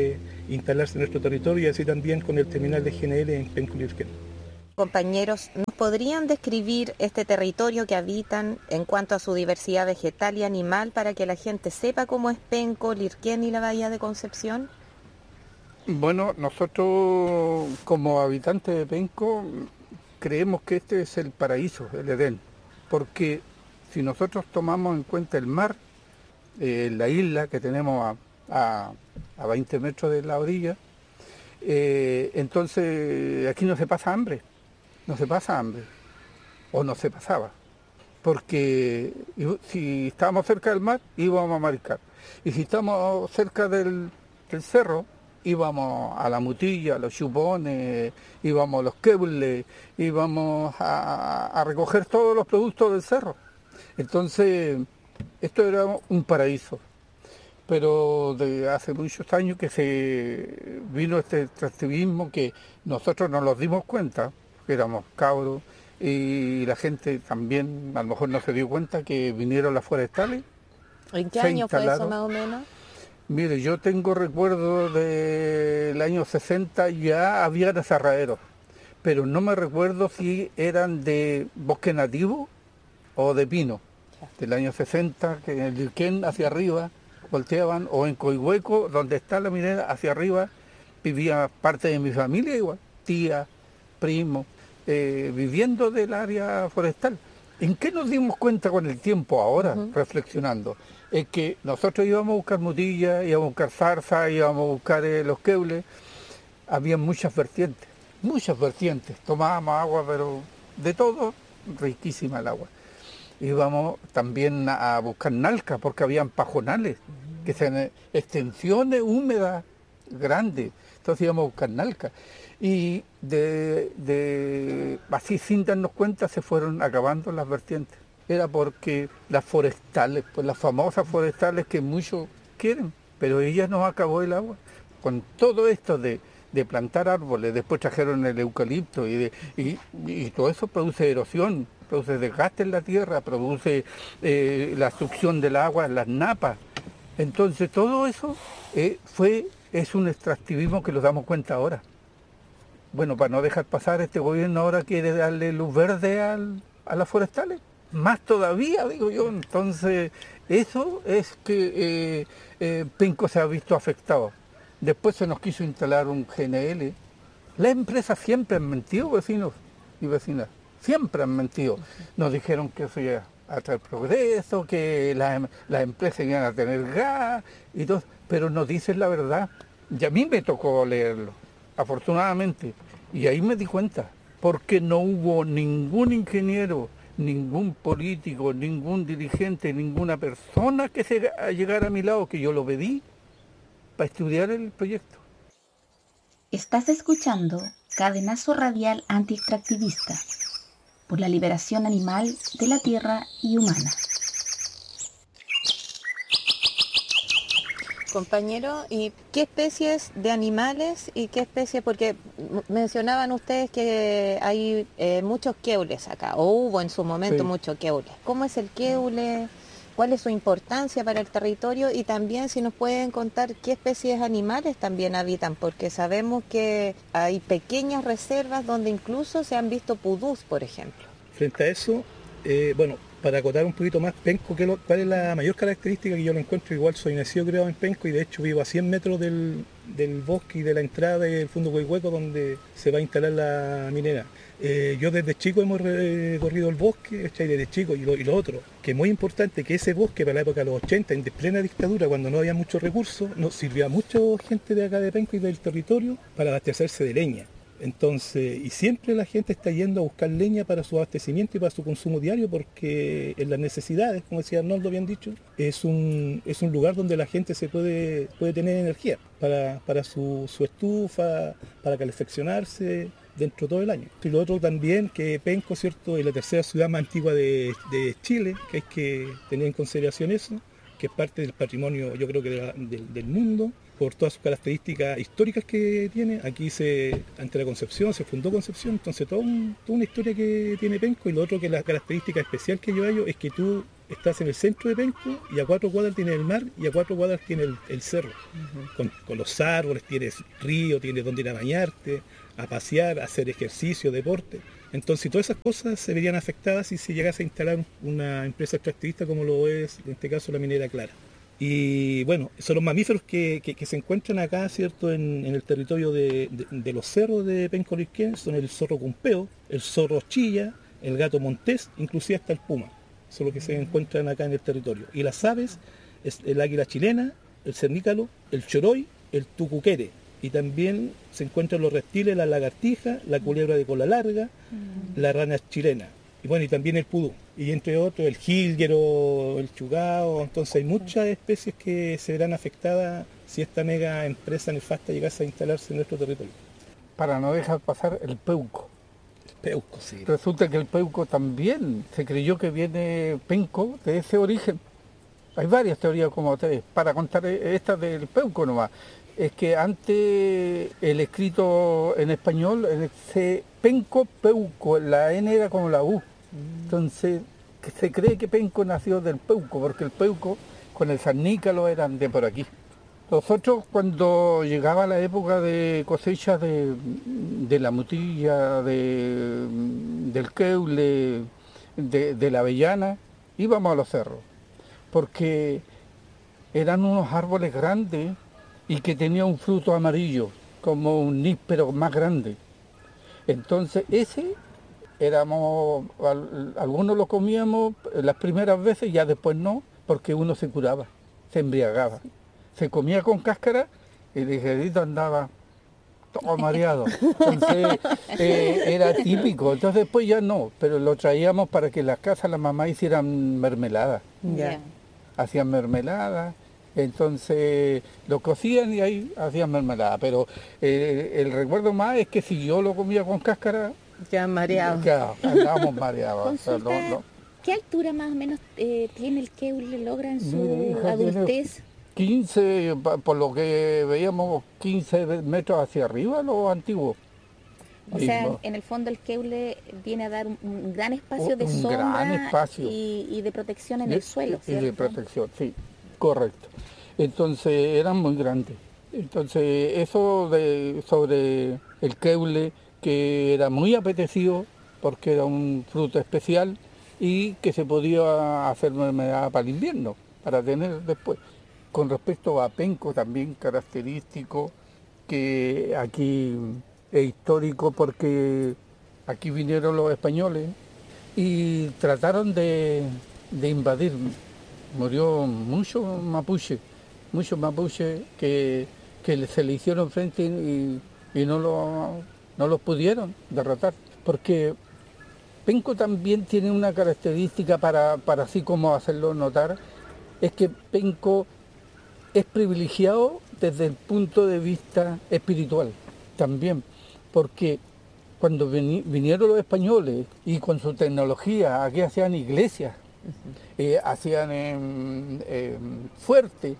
instalarse en nuestro territorio y así también con el terminal de G N L en Penco Lirquén. Compañeros, ¿nos podrían describir este territorio que habitan en cuanto a su diversidad vegetal y animal para que la gente sepa cómo es Penco, Lirquén y la Bahía de Concepción? Bueno, nosotros como habitantes de Penco creemos que este es el paraíso, el Edén, porque si nosotros tomamos en cuenta el mar, eh, la isla que tenemos a, a, a veinte metros de la orilla, eh, entonces aquí no se pasa hambre, no se pasa hambre, o no se pasaba, porque si estábamos cerca del mar íbamos a mariscar, y si estamos cerca del, del cerro, íbamos a la mutilla, a los chupones, íbamos a los quebles, íbamos a, a recoger todos los productos del cerro. Entonces, esto era un paraíso. Pero de hace muchos años que se vino este extractivismo que nosotros nos los dimos cuenta, que éramos cabros, y la gente también a lo mejor no se dio cuenta que vinieron las forestales. ¿En qué año fue eso más o menos? Mire, yo tengo recuerdos del año sesenta, ya había desarraderos, pero no me recuerdo si eran de bosque nativo o de pino. Del año sesenta, que en el Lirquén hacia arriba volteaban, o en Coihueco, donde está la minera, hacia arriba vivía parte de mi familia igual, tía, primo, eh, viviendo del área forestal. ¿En qué nos dimos cuenta con el tiempo ahora, uh-huh. reflexionando? Es que nosotros íbamos a buscar mutillas, íbamos a buscar zarza, íbamos a buscar eh, los queules, había muchas vertientes, muchas vertientes, tomábamos agua, pero de todo, riquísima el agua. Íbamos también a, a buscar nalca, porque habían pajonales, uh-huh. que se extensiones húmedas grandes, entonces íbamos a buscar nalca. Y de, de así sin darnos cuenta se fueron acabando las vertientes. Era porque las forestales, pues las famosas forestales que muchos quieren, pero ella nos acabó el agua. Con todo esto de, de plantar árboles, después trajeron el eucalipto y, de, y, y todo eso produce erosión, produce desgaste en la tierra, produce eh, la succión del agua en las napas. Entonces todo eso eh, fue es un extractivismo que nos damos cuenta ahora. Bueno, para no dejar pasar, este gobierno ahora quiere darle luz verde al, a las forestales. Más todavía, digo yo. Entonces, eso es que eh, eh, Penco se ha visto afectado. Después se nos quiso instalar un G N L. Las empresas siempre han mentido, vecinos y vecinas. Siempre han mentido. Nos dijeron que eso iba a traer progreso, que las, las empresas iban a tener gas y todo. Pero nos dicen la verdad. Y a mí me tocó leerlo, afortunadamente. Y ahí me di cuenta. Porque no hubo ningún ingeniero, ningún político, ningún dirigente, ninguna persona que se llegara a mi lado, que yo lo pedí, para estudiar el proyecto. Estás escuchando Cadenazo Radial Anti-Extractivista, por la liberación animal de la tierra y humana. Compañero, ¿y qué especies de animales y qué especies? Porque mencionaban ustedes que hay eh, muchos queules acá, o hubo en su momento sí. muchos queules. ¿Cómo es el queule? ¿Cuál es su importancia para el territorio? Y también si nos pueden contar qué especies animales también habitan, porque sabemos que hay pequeñas reservas donde incluso se han visto pudús, por ejemplo. Frente a eso, eh, bueno, para acotar un poquito más, Penco, ¿qué lo, ¿cuál es la mayor característica que yo lo encuentro? Igual soy nacido criado en Penco y de hecho vivo a cien metros del, del bosque y de la entrada del fondo Coihueco donde se va a instalar la minera. Eh, yo desde chico hemos recorrido el bosque, ¿cachai? Desde chico, y lo, y lo otro, que es muy importante, que ese bosque para la época de los ochenta, en plena dictadura, cuando no había muchos recursos, nos sirvió a mucha gente de acá de Penco y del territorio para abastecerse de leña. Entonces, y siempre la gente está yendo a buscar leña para su abastecimiento y para su consumo diario, porque en las necesidades, como decía Arnoldo, bien dicho, es un, es un lugar donde la gente se puede, puede tener energía para, para su, su estufa, para calefaccionarse dentro de todo el año. Y lo otro también, que Penco, ¿cierto?, es la tercera ciudad más antigua de, de Chile, que hay que tener en consideración eso, que es parte del patrimonio, yo creo que de la, del, del mundo. por todas sus características históricas que tiene. Aquí se, ante la Concepción, se fundó Concepción, entonces todo un, toda una historia que tiene Penco. Y lo otro que la característica especial que yo hallo es que tú estás en el centro de Penco y a cuatro cuadras tienes el mar y a cuatro cuadras tienes el, el cerro. Uh-huh. con, con los árboles, tienes río, tienes donde ir a bañarte, a pasear, a hacer ejercicio, deporte. Entonces todas esas cosas se verían afectadas si se llegase a instalar una empresa extractivista como lo es en este caso la minera Clara. Y bueno, son los mamíferos que, que, que se encuentran acá, ¿cierto?, en, en el territorio de, de, de los cerros de Penco Leuquén, son el zorro cumpeo, el zorro chilla, el gato montés, inclusive hasta el puma. Son los que se encuentran acá en el territorio. Y las aves, es el águila chilena, el cernícalo, el choroy, el tucuquere. Y también se encuentran los reptiles, la lagartija, la culebra de cola larga, mm. la rana chilena. Y bueno, y también el pudú. Y entre otros, el jilguero, el chugao. Entonces hay muchas especies que se verán afectadas si esta mega empresa nefasta llegase a instalarse en nuestro territorio. Para no dejar pasar el peuco. Peuco, sí. Resulta que el peuco también se creyó que viene Penco de ese origen. Hay varias teorías como ustedes. Para contar esta del peuco nomás, es que antes el escrito en español, el Penco, peuco, la N era como la U. Entonces se cree que Penco nació del peuco, porque el peuco con el cernícalo eran de por aquí. Nosotros cuando llegaba la época de cosecha de, de la mutilla, de, del queule, de, de la avellana, íbamos a los cerros, porque eran unos árboles grandes y que tenían un fruto amarillo, como un níspero más grande. Entonces ese, éramos, algunos lo comíamos las primeras veces, ya después no, porque uno se curaba, se embriagaba. Se comía con cáscara y el ligerito andaba todo mareado. Entonces eh, era típico. Entonces después ya no, pero lo traíamos para que en las casas las mamás hicieran mermelada. Yeah. Hacían mermelada, entonces lo cocían y ahí hacían mermelada. Pero eh, el recuerdo más es que si yo lo comía con cáscara, ya mareado. Ya andábamos mareados. O sea, no, no. ¿Qué altura más o menos eh, tiene el queule, logra en su Mi hija adultez? Tiene quince, por lo que veíamos, quince metros hacia arriba, lo antiguo. O y sea, no. En el fondo el queule viene a dar un, un gran espacio de un sombra gran espacio. Y, y de protección en de, el suelo, ¿cierto? Y de protección, sí, correcto. Entonces eran muy grandes. Entonces eso de, sobre el queule, que era muy apetecido porque era un fruto especial y que se podía hacer mermelada para el invierno, para tener después. Con respecto a Penco, también característico, que aquí es histórico porque aquí vinieron los españoles y trataron de, de invadir. Murió muchos mapuches, muchos mapuches que, que se le hicieron frente y, y no, lo, no los pudieron derrotar. Porque Penco también tiene una característica para, para así como hacerlo notar, es que Penco es privilegiado desde el punto de vista espiritual también, porque cuando vinieron los españoles y con su tecnología aquí hacían iglesias, uh-huh. eh, hacían eh, eh, fuerte,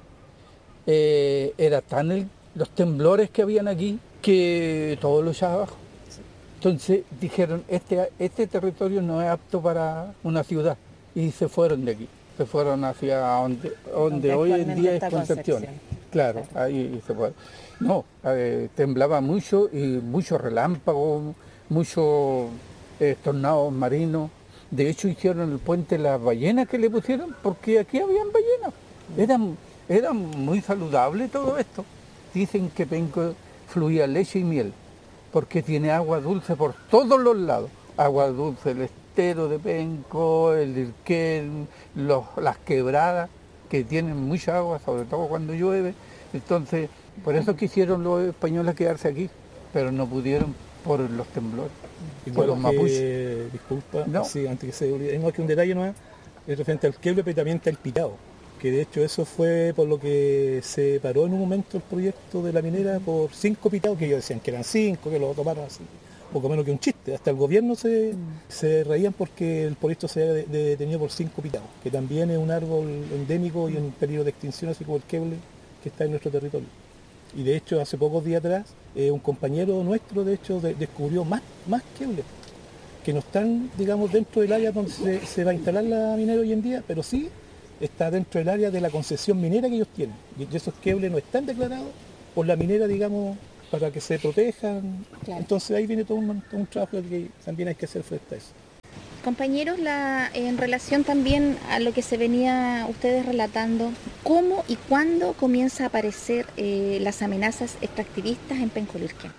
eh, era tan el, los temblores que habían aquí que todo lo echaba abajo. Entonces dijeron, este, este territorio no es apto para una ciudad, y se fueron de aquí. Se fueron hacia donde, donde hoy en día es Concepción. Concepción. Claro, ahí se fueron. No, eh, temblaba mucho y muchos relámpagos, muchos eh, tornados marinos. De hecho hicieron el puente las ballenas que le pusieron porque aquí habían ballenas. Eran, era muy saludable todo esto. Dicen que Penco fluía leche y miel porque tiene agua dulce por todos los lados. Agua dulce, el estero de Penco, el Leuquén, los, las quebradas que tienen mucha agua, sobre todo cuando llueve. Entonces, por eso quisieron los españoles quedarse aquí, pero no pudieron por los temblores, y por los que, mapuches. Disculpa, no. Sí, antes que se olvide, tengo aquí un detalle nomás, es referente al queble, pero también está el pitao, que de hecho eso fue por lo que se paró en un momento el proyecto de la minera por cinco pitaos, que ellos decían que eran cinco, que lo tomaron así, poco menos que un chiste. Hasta el gobierno se, mm. se reían porque el proyecto se había detenido por cinco pitaos, que también es un árbol endémico y en peligro de extinción, así como el queble que está en nuestro territorio. Y de hecho, hace pocos días atrás, eh, un compañero nuestro, de hecho, de, descubrió más, más queules, que no están, digamos, dentro del área donde se, se va a instalar la minera hoy en día, pero sí está dentro del área de la concesión minera que ellos tienen. Y esos queules no están declarados por la minera, digamos, para que se protejan. Claro. Entonces ahí viene todo un, todo un trabajo que también hay que hacer frente a eso. Compañeros, la, en relación también a lo que se venía ustedes relatando, ¿cómo y cuándo comienza a aparecer eh, las amenazas extractivistas en Penco Lirquén?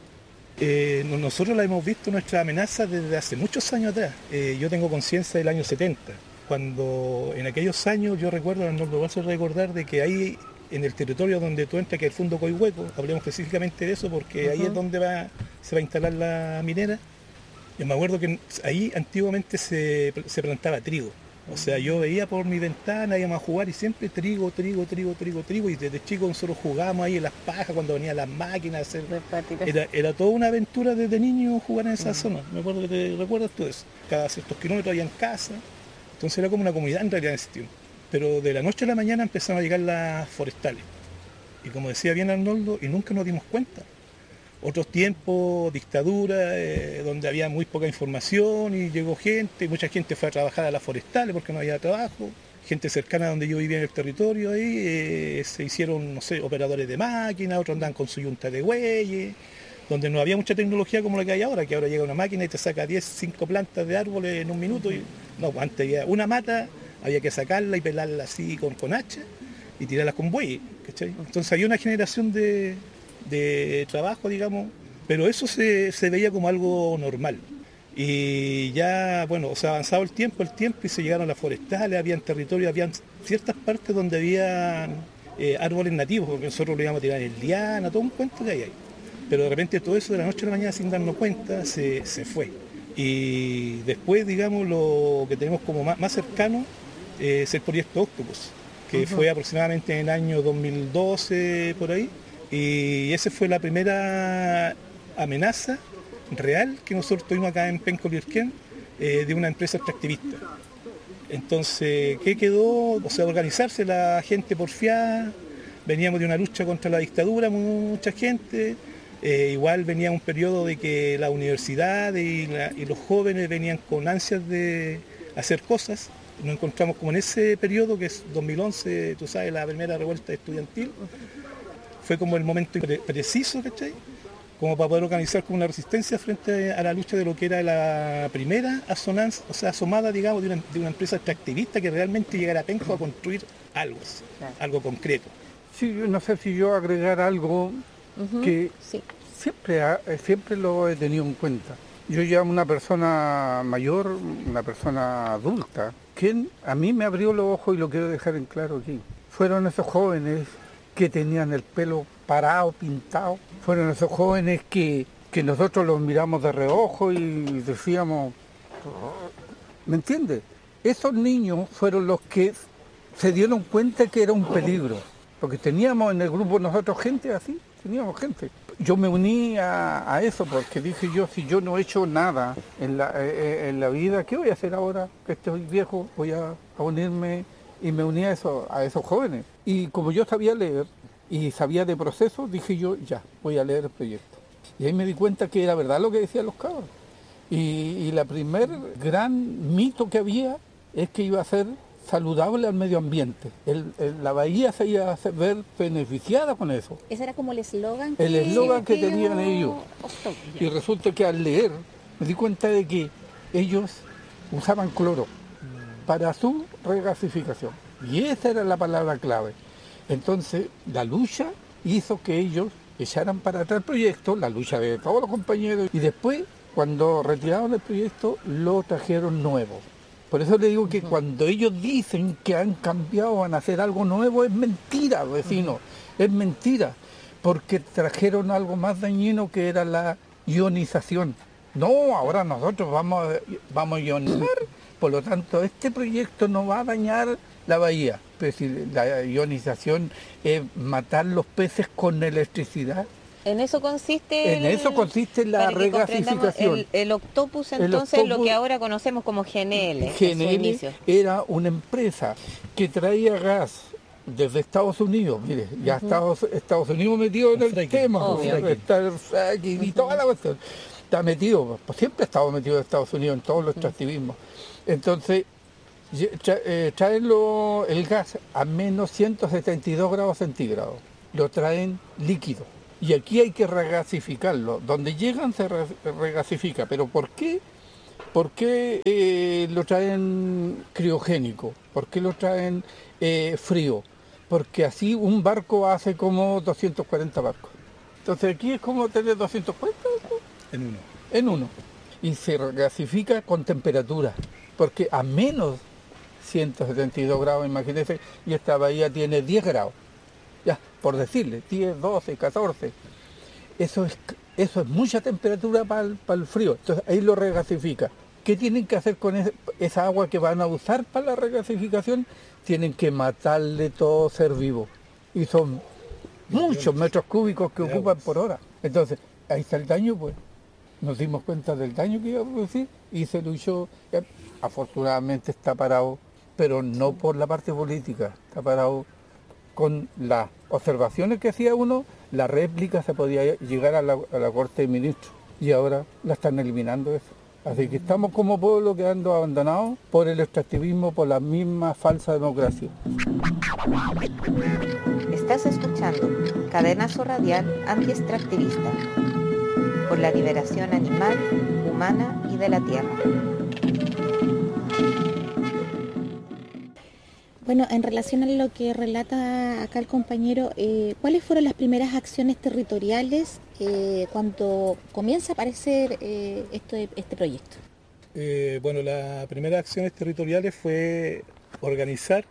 Eh, nosotros la hemos visto, nuestra amenaza, desde hace muchos años atrás. Eh, yo tengo conciencia del año setenta, cuando en aquellos años yo recuerdo, no lo vas a recordar, de que ahí en el territorio donde tú entras, que es el Fundo Coihueco, hablemos específicamente de eso porque uh-huh. ahí es donde va, se va a instalar la minera. Yo me acuerdo que ahí antiguamente se, se plantaba trigo. O sea, yo veía por mi ventana, íbamos a jugar y siempre trigo, trigo, trigo, trigo, trigo. Y desde chicos nosotros jugábamos ahí en las pajas cuando venían las máquinas. Hacer... Era, era toda una aventura desde niño jugar en esa uh-huh. zona. Me acuerdo que te recuerdas tú eso. Cada ciertos kilómetros había en casa. Entonces era como una comunidad en realidad en ese tiempo. Pero de la noche a la mañana empezaron a llegar las forestales. Y como decía bien Arnoldo, y nunca nos dimos cuenta. Otros tiempos, dictadura, eh, donde había muy poca información y llegó gente, mucha gente fue a trabajar a las forestales porque no había trabajo, gente cercana a donde yo vivía en el territorio, ahí eh, se hicieron, no sé, operadores de máquinas, otros andaban con su yunta de bueyes, donde no había mucha tecnología como la que hay ahora, que ahora llega una máquina y te saca diez, cinco plantas de árboles en un minuto, y no, antes había una mata, había que sacarla y pelarla así con, con hacha y tirarla con bueyes, ¿cachai? Entonces había una generación de... de trabajo, digamos, pero eso se, se veía como algo normal. Y ya, bueno, o sea, avanzado el tiempo, el tiempo y se llegaron a las forestales, habían territorios, habían ciertas partes donde había eh, árboles nativos, porque nosotros lo íbamos a tirar en liana, todo un cuento que hay ahí. Pero de repente todo eso de la noche a la mañana sin darnos cuenta se, se fue. Y después, digamos, lo que tenemos como más, más cercano eh, es el proyecto Octopus, que uh-huh. fue aproximadamente en el año dos mil doce, por ahí. Y esa fue la primera amenaza real que nosotros tuvimos acá en Penco Lirquén eh, de una empresa extractivista. Entonces, ¿qué quedó? O sea, organizarse la gente porfiada, veníamos de una lucha contra la dictadura, mucha gente, eh, igual venía un periodo de que la universidad y, la, y los jóvenes venían con ansias de hacer cosas. Nos encontramos como en ese periodo, que es dos mil once, tú sabes, la primera revuelta estudiantil. Fue como el momento pre- preciso, ¿cachai? Como para poder organizar como una resistencia frente a la lucha de lo que era la primera asonanza, o sea, asomada, digamos, de una, de una empresa extractivista que realmente llegara a Penco a construir algo, claro. algo concreto. Sí, yo no sé si yo agregar algo uh-huh. que sí. siempre, siempre lo he tenido en cuenta. Yo ya una persona mayor, una persona adulta, quien a mí me abrió los ojos y lo quiero dejar en claro aquí. Fueron esos jóvenes que tenían el pelo parado, pintado. Fueron esos jóvenes que, que nosotros los miramos de reojo y decíamos, ¿me entiendes? Esos niños fueron los que se dieron cuenta que era un peligro, porque teníamos en el grupo nosotros gente así, teníamos gente. Yo me uní a, a eso porque dije yo, si yo no he hecho nada en la, en la vida, ¿qué voy a hacer ahora que estoy viejo? Voy a, a unirme. Y me uní a, eso, a esos jóvenes. Y como yo sabía leer y sabía de procesos, dije yo, ya, voy a leer el proyecto. Y ahí me di cuenta que era verdad lo que decían los cabros. Y, y la primer gran mito que había es que iba a ser saludable al medio ambiente. El, el, la bahía se iba a ver beneficiada con eso. Ese era como el eslogan que... El eslogan que tenían ellos. Y resulta que al leer me di cuenta de que ellos usaban cloro para su regasificación. Y esa era la palabra clave. Entonces, la lucha hizo que ellos echaran para atrás el proyecto, la lucha de todos los compañeros, y después, cuando retiraron el proyecto, lo trajeron nuevo. Por eso le digo que uh-huh. cuando ellos dicen que han cambiado, van a hacer algo nuevo, es mentira, vecino, uh-huh. es mentira, porque trajeron algo más dañino que era la ionización. No, ahora nosotros vamos a, vamos a ionizar. Por lo tanto, este proyecto no va a dañar la bahía. Es decir, la ionización es matar los peces con electricidad. En eso consiste En el, eso consiste la regasificación. El, el Octopus, entonces, el octopus, lo que ahora conocemos como G N L. G N L era una empresa que traía gas desde Estados Unidos, mire, ya uh-huh. Estados, Estados Unidos metido en el, el tema, oh, está el fracking uh-huh. y toda la cuestión. Está metido, pues siempre ha estado metido en Estados Unidos en todos los extractivismos. Entonces, tra- eh, traen lo, el gas a menos ciento setenta y dos grados centígrados, lo traen líquido. Y aquí hay que regasificarlo. Donde llegan se re- regasifica. ¿Pero por qué? ¿Por qué eh, lo traen criogénico? ¿Por qué lo traen eh, frío? Porque así un barco hace como doscientos cuarenta barcos. Entonces aquí es como tener doscientos cuarenta barcos. En uno. En uno. Y se regasifica con temperatura. Porque a menos ciento setenta y dos grados, imagínense, y esta bahía tiene diez grados. Ya, por decirle, diez, doce, catorce. Eso es, eso es mucha temperatura para el, para el frío. Entonces ahí lo regasifica. ¿Qué tienen que hacer con ese, esa agua que van a usar para la regasificación? Tienen que matarle todo ser vivo. Y son muchos metros cúbicos que ocupan por hora. Entonces, ahí está el daño, pues. Nos dimos cuenta del daño que iba a producir y se luchó. Afortunadamente está parado, pero no por la parte política. Está parado con las observaciones que hacía uno, la réplica se podía llegar a la, a la Corte de Ministros. Y ahora la están eliminando eso. Así que estamos como pueblo quedando abandonados por el extractivismo, por la misma falsa democracia. Estás escuchando Cadenazo Radial Anti-Extractivista por la liberación animal, humana y de la tierra. Bueno, en relación a lo que relata acá el compañero, eh, ¿cuáles fueron las primeras acciones territoriales eh, cuando comienza a aparecer eh, esto, este proyecto? Eh, bueno, las primeras acciones territoriales fue organizar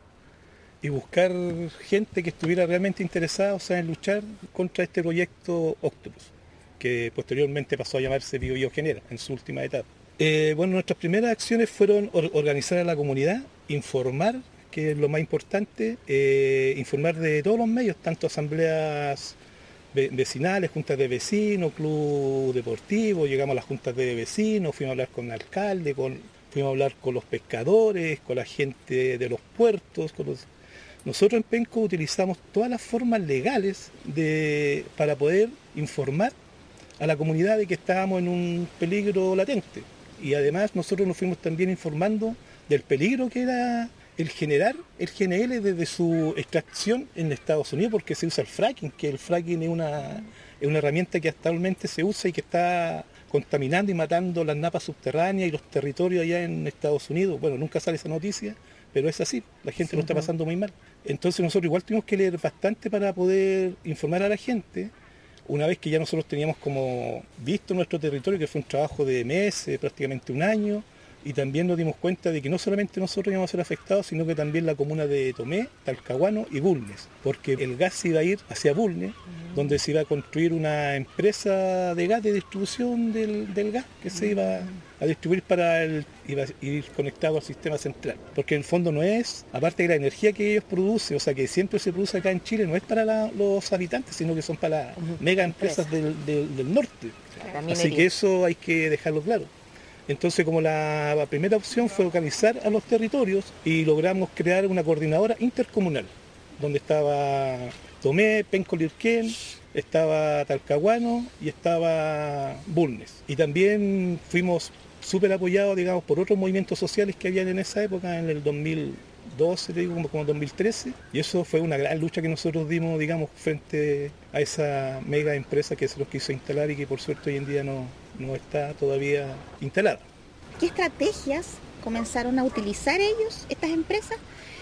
y buscar gente que estuviera realmente interesada, o sea, en luchar contra este proyecto Octopus, que posteriormente pasó a llamarse Bio Bio Genera en su última etapa. Eh, bueno, nuestras primeras acciones fueron or- organizar a la comunidad, informar, que es lo más importante, eh, informar de todos los medios, tanto asambleas ve- vecinales, juntas de vecinos, club deportivo, llegamos a las juntas de vecinos, fuimos a hablar con el alcalde, con, fuimos a hablar con los pescadores, con la gente de los puertos. Con los... Nosotros en Penco utilizamos todas las formas legales de, para poder informar a la comunidad de que estábamos en un peligro latente. Y además nosotros nos fuimos también informando del peligro que era el generar el G N L desde su extracción en Estados Unidos, porque se usa el fracking, que el fracking es una, es una herramienta que actualmente se usa y que está contaminando y matando las napas subterráneas y los territorios allá en Estados Unidos. Bueno, nunca sale esa noticia, pero es así, la gente sí, lo está pasando muy mal. Entonces nosotros igual tuvimos que leer bastante para poder informar a la gente, una vez que ya nosotros teníamos como visto nuestro territorio, que fue un trabajo de meses, prácticamente un año, y también nos dimos cuenta de que no solamente nosotros íbamos a ser afectados, sino que también la comuna de Tomé, Talcahuano y Bulnes, porque el gas se iba a ir hacia Bulnes, uh-huh. donde se iba a construir una empresa de gas, de distribución del, del gas, que uh-huh. se iba a distribuir para el, iba a ir conectado al sistema central, porque en el fondo no es, aparte de la energía que ellos producen, o sea que siempre se produce acá en Chile, no es para la, los habitantes, sino que son para las uh-huh. mega empresas del, del, del norte. Así que eso hay que dejarlo claro. Entonces, como la, la primera opción fue organizar a los territorios y logramos crear una coordinadora intercomunal, donde estaba Tomé, Penco Lirquén, estaba Talcahuano y estaba Bulnes. Y también fuimos súper apoyados, digamos, por otros movimientos sociales que habían en esa época, en el dos mil doce, digo, como, como dos mil trece, y eso fue una gran lucha que nosotros dimos, digamos, frente a esa mega empresa que se nos quiso instalar y que por suerte hoy en día no, no está todavía instalada. ¿Qué estrategias comenzaron a utilizar ellos, estas empresas,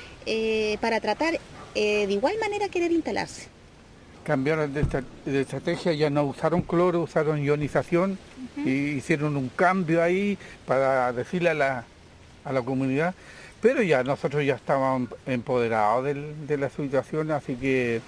eh, para tratar eh, de igual manera querer instalarse? Cambiaron de, de estrategia, ya no usaron cloro, usaron ionización, uh-huh. y hicieron un cambio ahí para decirle a la, a la comunidad. Pero ya nosotros ya estábamos empoderados del, de la situación, así que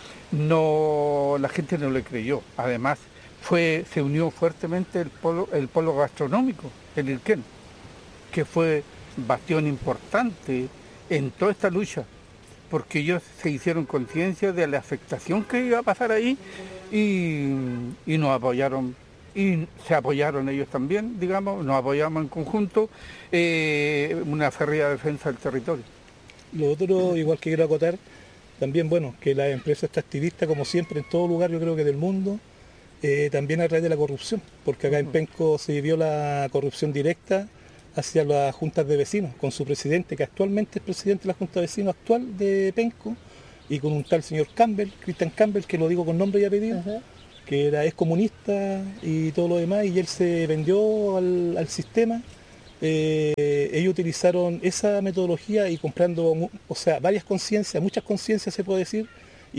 no, la gente no le creyó. Además, fue, se unió fuertemente el polo, el polo gastronómico, el Irquén, que fue bastión importante en toda esta lucha, porque ellos se hicieron conciencia de la afectación que iba a pasar ahí y, y nos apoyaron. Y se apoyaron ellos también, digamos, nos apoyamos en conjunto, eh, una férrea defensa del territorio. Lo otro, igual que quiero acotar, también, bueno, que la empresa extractivista, como siempre, en todo lugar, yo creo que del mundo, eh, también a través de la corrupción, porque acá en Penco se vivió la corrupción directa hacia las juntas de vecinos, con su presidente, que actualmente es presidente de la Junta de Vecinos actual de Penco, y con un tal señor Campbell, Christian Campbell, que lo digo con nombre y apellido, uh-huh. que era, es comunista y todo lo demás, y él se vendió al, al sistema. Eh, ellos utilizaron esa metodología y comprando, o sea, varias conciencias, muchas conciencias se puede decir,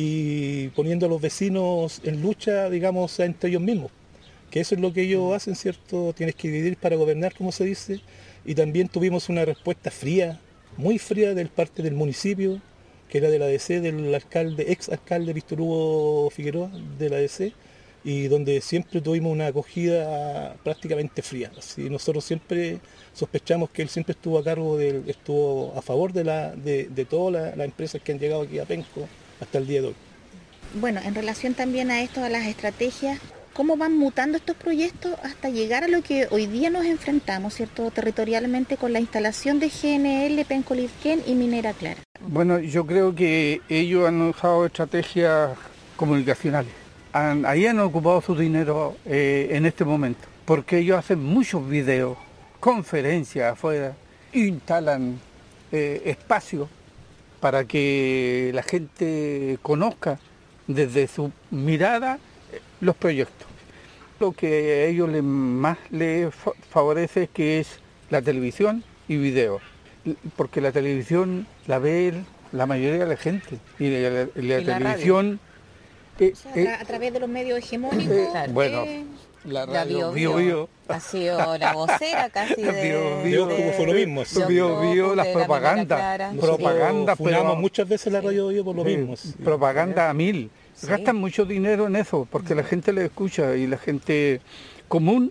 y poniendo a los vecinos en lucha, digamos, entre ellos mismos. Que eso es lo que ellos hacen, ¿cierto? Tienes que dividir para gobernar, como se dice. Y también tuvimos una respuesta fría, muy fría del parte del municipio, que era de la A D C, del alcalde, ex alcalde Víctor Hugo Figueroa, de la A D C, y donde siempre tuvimos una acogida prácticamente fría. Así, nosotros siempre sospechamos que él siempre estuvo a cargo, del, estuvo a favor de, la, de, de todas las la empresas que han llegado aquí a Penco hasta el día de hoy. Bueno, en relación también a esto, a las estrategias, ¿cómo van mutando estos proyectos hasta llegar a lo que hoy día nos enfrentamos, ¿cierto?, territorialmente con la instalación de G N L, Penco Lifquén y Minera Clara? Bueno, yo creo que ellos han usado estrategias comunicacionales. Han, ahí han ocupado su dinero eh, en este momento, porque ellos hacen muchos videos, conferencias afuera, instalan eh, espacios para que la gente conozca desde su mirada los proyectos. Lo que a ellos les, más les favorece es que es la televisión y video, porque la televisión la ve la mayoría de la gente y la, la, la, ¿Y la televisión eh, o sea, eh, a través de los medios hegemónicos. Eh, claro. Bueno, eh, la radio Bio, Bio, Bio. Ha sido la vocera casi de... Bio, Bio, de, como fue lo mismo. Bio, Bio, las propagandas. Propaganda, pero muchas veces la radio Bio por lo sí, mismo. Sí. Propaganda a mil. Sí. Gastan mucho dinero en eso, porque la gente le escucha y la gente común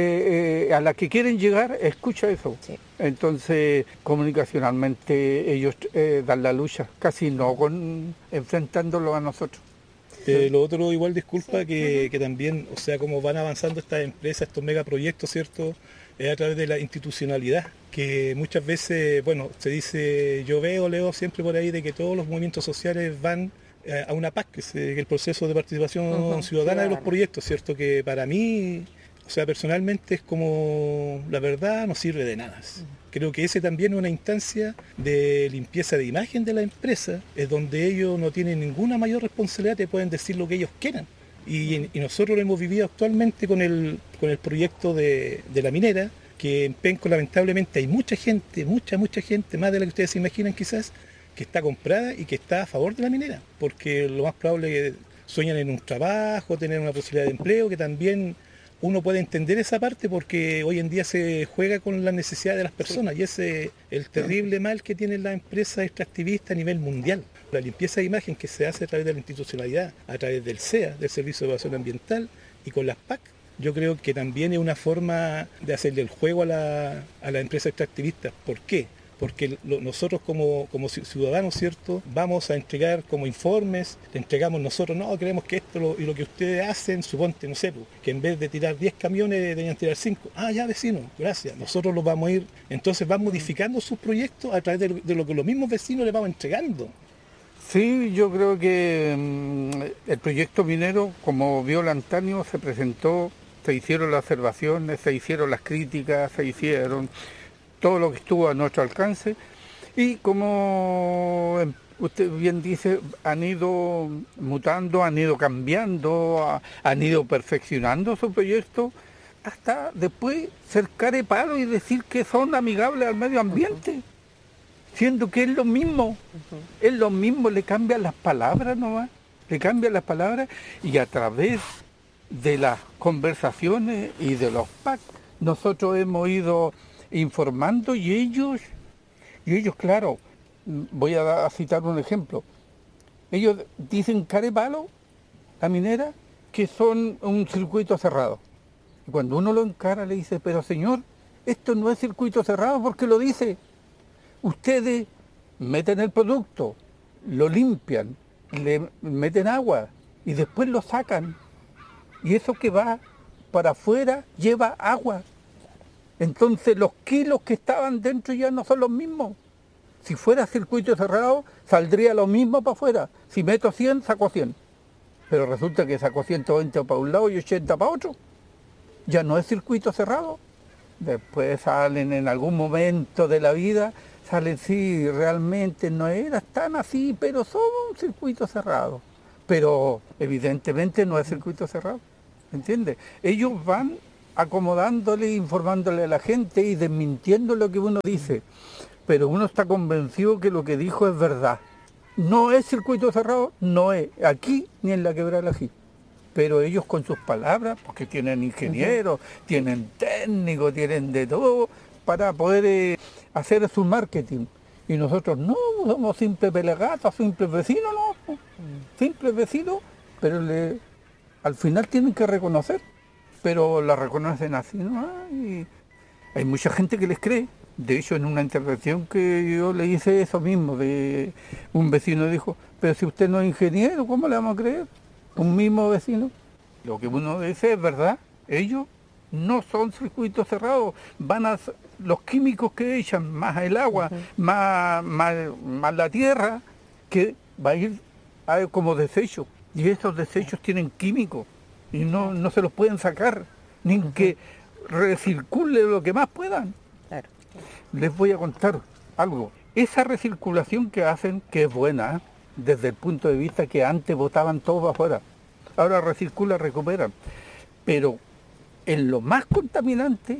eh, eh, a la que quieren llegar escucha eso. Sí. Entonces, comunicacionalmente ellos eh, dan la lucha, casi no con enfrentándolo a nosotros. Eh, lo otro, igual, disculpa, que, que también, o sea, como van avanzando estas empresas, estos megaproyectos, ¿cierto?, es a través de la institucionalidad, que muchas veces, bueno, se dice, yo veo, leo siempre por ahí de que todos los movimientos sociales van a una P A C, que es el proceso de participación uh-huh. ciudadana de los proyectos, ¿cierto?, que para mí, o sea, personalmente es como, la verdad, no sirve de nada. Uh-huh. Creo que ese también es una instancia de limpieza de imagen de la empresa, es donde ellos no tienen ninguna mayor responsabilidad, te pueden decir lo que ellos quieran. Y, y nosotros lo hemos vivido actualmente con el, con el proyecto de, de la minera, que en Penco lamentablemente hay mucha gente, mucha, mucha gente, más de la que ustedes se imaginan quizás, que está comprada y que está a favor de la minera, porque lo más probable es que sueñan en un trabajo, tener una posibilidad de empleo, que también uno puede entender esa parte, porque hoy en día se juega con las necesidades de las personas, sí. y ese es el terrible mal que tienen las empresas extractivistas a nivel mundial. La limpieza de imagen que se hace a través de la institucionalidad, a través del C E A, del Servicio de Evaluación Ambiental, y con las P A C, yo creo que también es una forma de hacerle el juego a la, a la empresa extractivista. ¿Por qué? Porque lo, nosotros como, como ciudadanos, ¿cierto?, vamos a entregar como informes, le entregamos nosotros, no, queremos que esto lo, y lo que ustedes hacen, suponte, no sé, pues, que en vez de tirar diez camiones deberían tirar cinco. Ah, ya, vecino, gracias, nosotros los vamos a ir, entonces van modificando sus proyectos a través de, de lo que los mismos vecinos les vamos entregando. Sí, yo creo que mmm, el proyecto minero, como vio Antonio, se presentó, se hicieron las observaciones, se hicieron las críticas, se hicieron todo lo que estuvo a nuestro alcance, y como usted bien dice, han ido mutando, han ido cambiando, han ido perfeccionando su proyecto, hasta después ser carepalo y decir que son amigables al medio ambiente, uh-huh. siendo que es lo mismo, uh-huh. es lo mismo, le cambian las palabras nomás, le cambian las palabras, y a través de las conversaciones y de los P A C, nosotros hemos ido informando, y ellos, y ellos, claro, voy a, a citar un ejemplo, ellos dicen carepalo, la minera, que son un circuito cerrado. Y cuando uno lo encara le dice, pero señor, esto no es circuito cerrado porque lo dice. Ustedes meten el producto, lo limpian, le meten agua y después lo sacan. Y eso que va para afuera lleva agua. Entonces los kilos que estaban dentro ya no son los mismos. Si fuera circuito cerrado, saldría lo mismo para afuera. Si meto cien, saco cien. Pero resulta que saco ciento veinte para un lado y ochenta para otro. Ya no es circuito cerrado. Después salen en algún momento de la vida, salen, sí, realmente no era tan así, pero son un circuito cerrado. Pero evidentemente no es circuito cerrado, ¿entiendes? Ellos van acomodándole, informándole a la gente y desmintiendo lo que uno dice. Pero uno está convencido que lo que dijo es verdad. No es circuito cerrado, no es aquí ni en la Quebrada del Ají. Pero ellos con sus palabras, porque tienen ingenieros, uh-huh. tienen técnicos, tienen de todo, para poder eh, hacer su marketing. Y nosotros no, somos simples pelagatos, simples vecinos, no, simples vecinos, pero le, al final tienen que reconocer, pero la reconocen así, ¿no? Y hay mucha gente que les cree. De hecho, en una intervención que yo le hice eso mismo, de un vecino dijo, pero si usted no es ingeniero, ¿cómo le vamos a creer? Un mismo vecino. Lo que uno dice es verdad, ellos no son circuitos cerrados, van a los químicos que echan, más el agua, uh-huh. más, más, más la tierra, que va a ir a, como desecho. Y esos desechos tienen químicos y no, no se los pueden sacar, ni uh-huh. que recircule lo que más puedan. Claro. Les voy a contar algo. Esa recirculación que hacen, que es buena, ¿eh? Desde el punto de vista que antes botaban todo para afuera, ahora recircula, recuperan. Pero en lo más contaminante,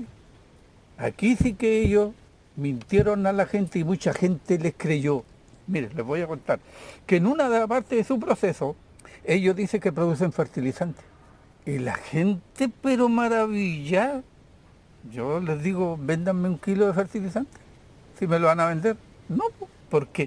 aquí sí que ellos mintieron a la gente y mucha gente les creyó. Miren, les voy a contar que en una de las partes de su proceso, ellos dicen que producen fertilizantes. Y la gente, pero maravilla, yo les digo, véndanme un kilo de fertilizante, si me lo van a vender. No, porque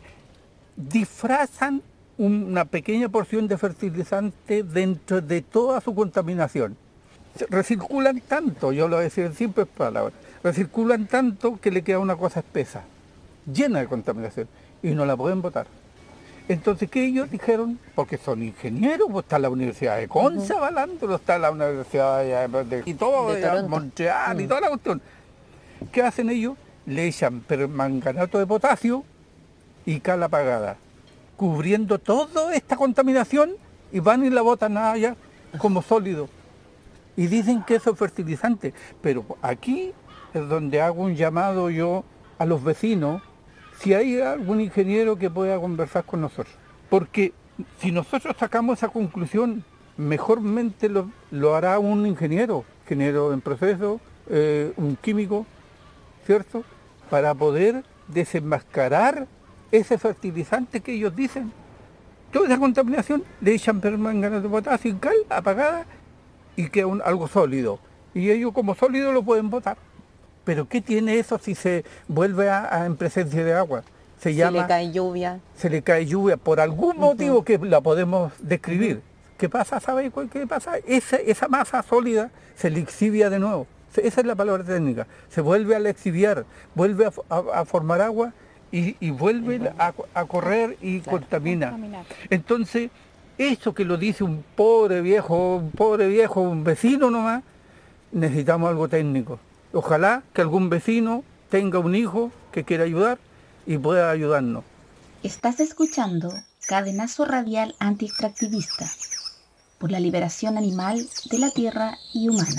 disfrazan una pequeña porción de fertilizante dentro de toda su contaminación. Recirculan tanto, yo lo voy a decir en simples palabras, recirculan tanto que le queda una cosa espesa, llena de contaminación, y no la pueden botar. Entonces, ¿qué ellos dijeron? Porque son ingenieros, pues está la Universidad de Conce uh-huh. avalándolo, está la Universidad de, de, y todo, de de Montreal uh-huh. y toda la cuestión. ¿Qué hacen ellos? Le echan permanganato de potasio y cal apagada, cubriendo toda esta contaminación, y van y la botan allá como sólido. Y dicen que eso es fertilizante, pero aquí es donde hago un llamado yo a los vecinos, si hay algún ingeniero que pueda conversar con nosotros. Porque si nosotros sacamos esa conclusión, mejormente lo, lo hará un ingeniero, ingeniero en proceso, eh, un químico, ¿cierto? Para poder desenmascarar ese fertilizante que ellos dicen. Toda esa contaminación le echan permanganato de potasio y cal apagada y queda un, algo sólido. Y ellos como sólido lo pueden botar. Pero ¿qué tiene eso si se vuelve a, a en presencia de agua? Se si llama, le cae lluvia. Se le cae lluvia por algún motivo uh-huh. que la podemos describir. Uh-huh. ¿Qué pasa? ¿Sabéis qué pasa? Esa, esa masa sólida se lixivia de nuevo. Esa es la palabra técnica. Se vuelve a lixiviar, vuelve a, a, a formar agua y, y vuelve a, a correr y claro, contamina. Contaminar. Entonces, eso que lo dice un pobre viejo, un pobre viejo, un vecino nomás, necesitamos algo técnico. Ojalá que algún vecino tenga un hijo que quiera ayudar y pueda ayudarnos. Estás escuchando Cadenazo Radial Anti-Extractivista por la liberación animal de la tierra y humana.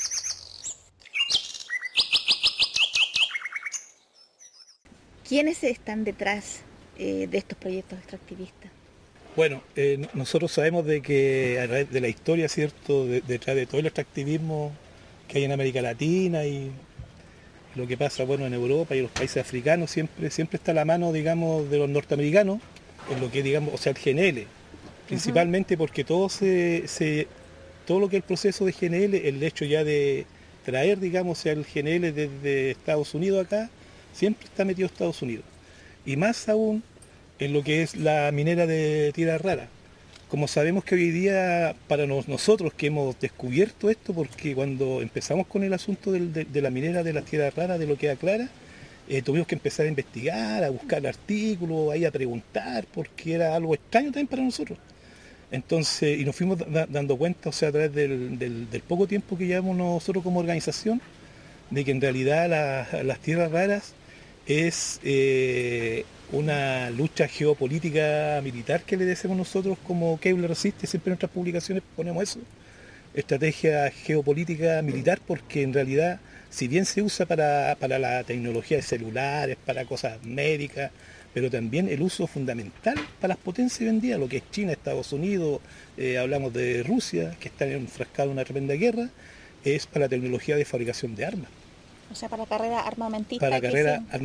¿Quiénes están detrás eh, de estos proyectos extractivistas? Bueno, eh, nosotros sabemos de que a través de la historia, ¿cierto?, de, detrás de todo el extractivismo que hay en América Latina y lo que pasa, bueno, en Europa y en los países africanos, siempre, siempre está la mano, digamos, de los norteamericanos, en lo que, digamos, o sea, el G N L, principalmente porque todo se, se todo lo que es el proceso de G N L, el hecho ya de traer, digamos, o sea, el G N L desde Estados Unidos acá, siempre está metido Estados Unidos. Y más aún en lo que es la minera de tierra rara. Como sabemos que hoy día, para nos, nosotros que hemos descubierto esto, porque cuando empezamos con el asunto del, de, de la minera de las tierras raras, de lo que aclara, eh, tuvimos que empezar a investigar, a buscar artículos, ahí a preguntar, porque era algo extraño también para nosotros. Entonces, y nos fuimos da, dando cuenta, o sea, a través del, del, del poco tiempo que llevamos nosotros como organización, de que en realidad la, las tierras raras es eh, una lucha geopolítica militar que le decimos nosotros como Keule Resiste, siempre en nuestras publicaciones ponemos eso, estrategia geopolítica militar, porque en realidad, si bien se usa para, para la tecnología de celulares, para cosas médicas, pero también el uso fundamental para las potencias hoy en día, lo que es China, Estados Unidos, eh, hablamos de Rusia, que están enfrascados en una tremenda guerra, es para la tecnología de fabricación de armas. O sea, para la carrera armamentista. Para la carrera se...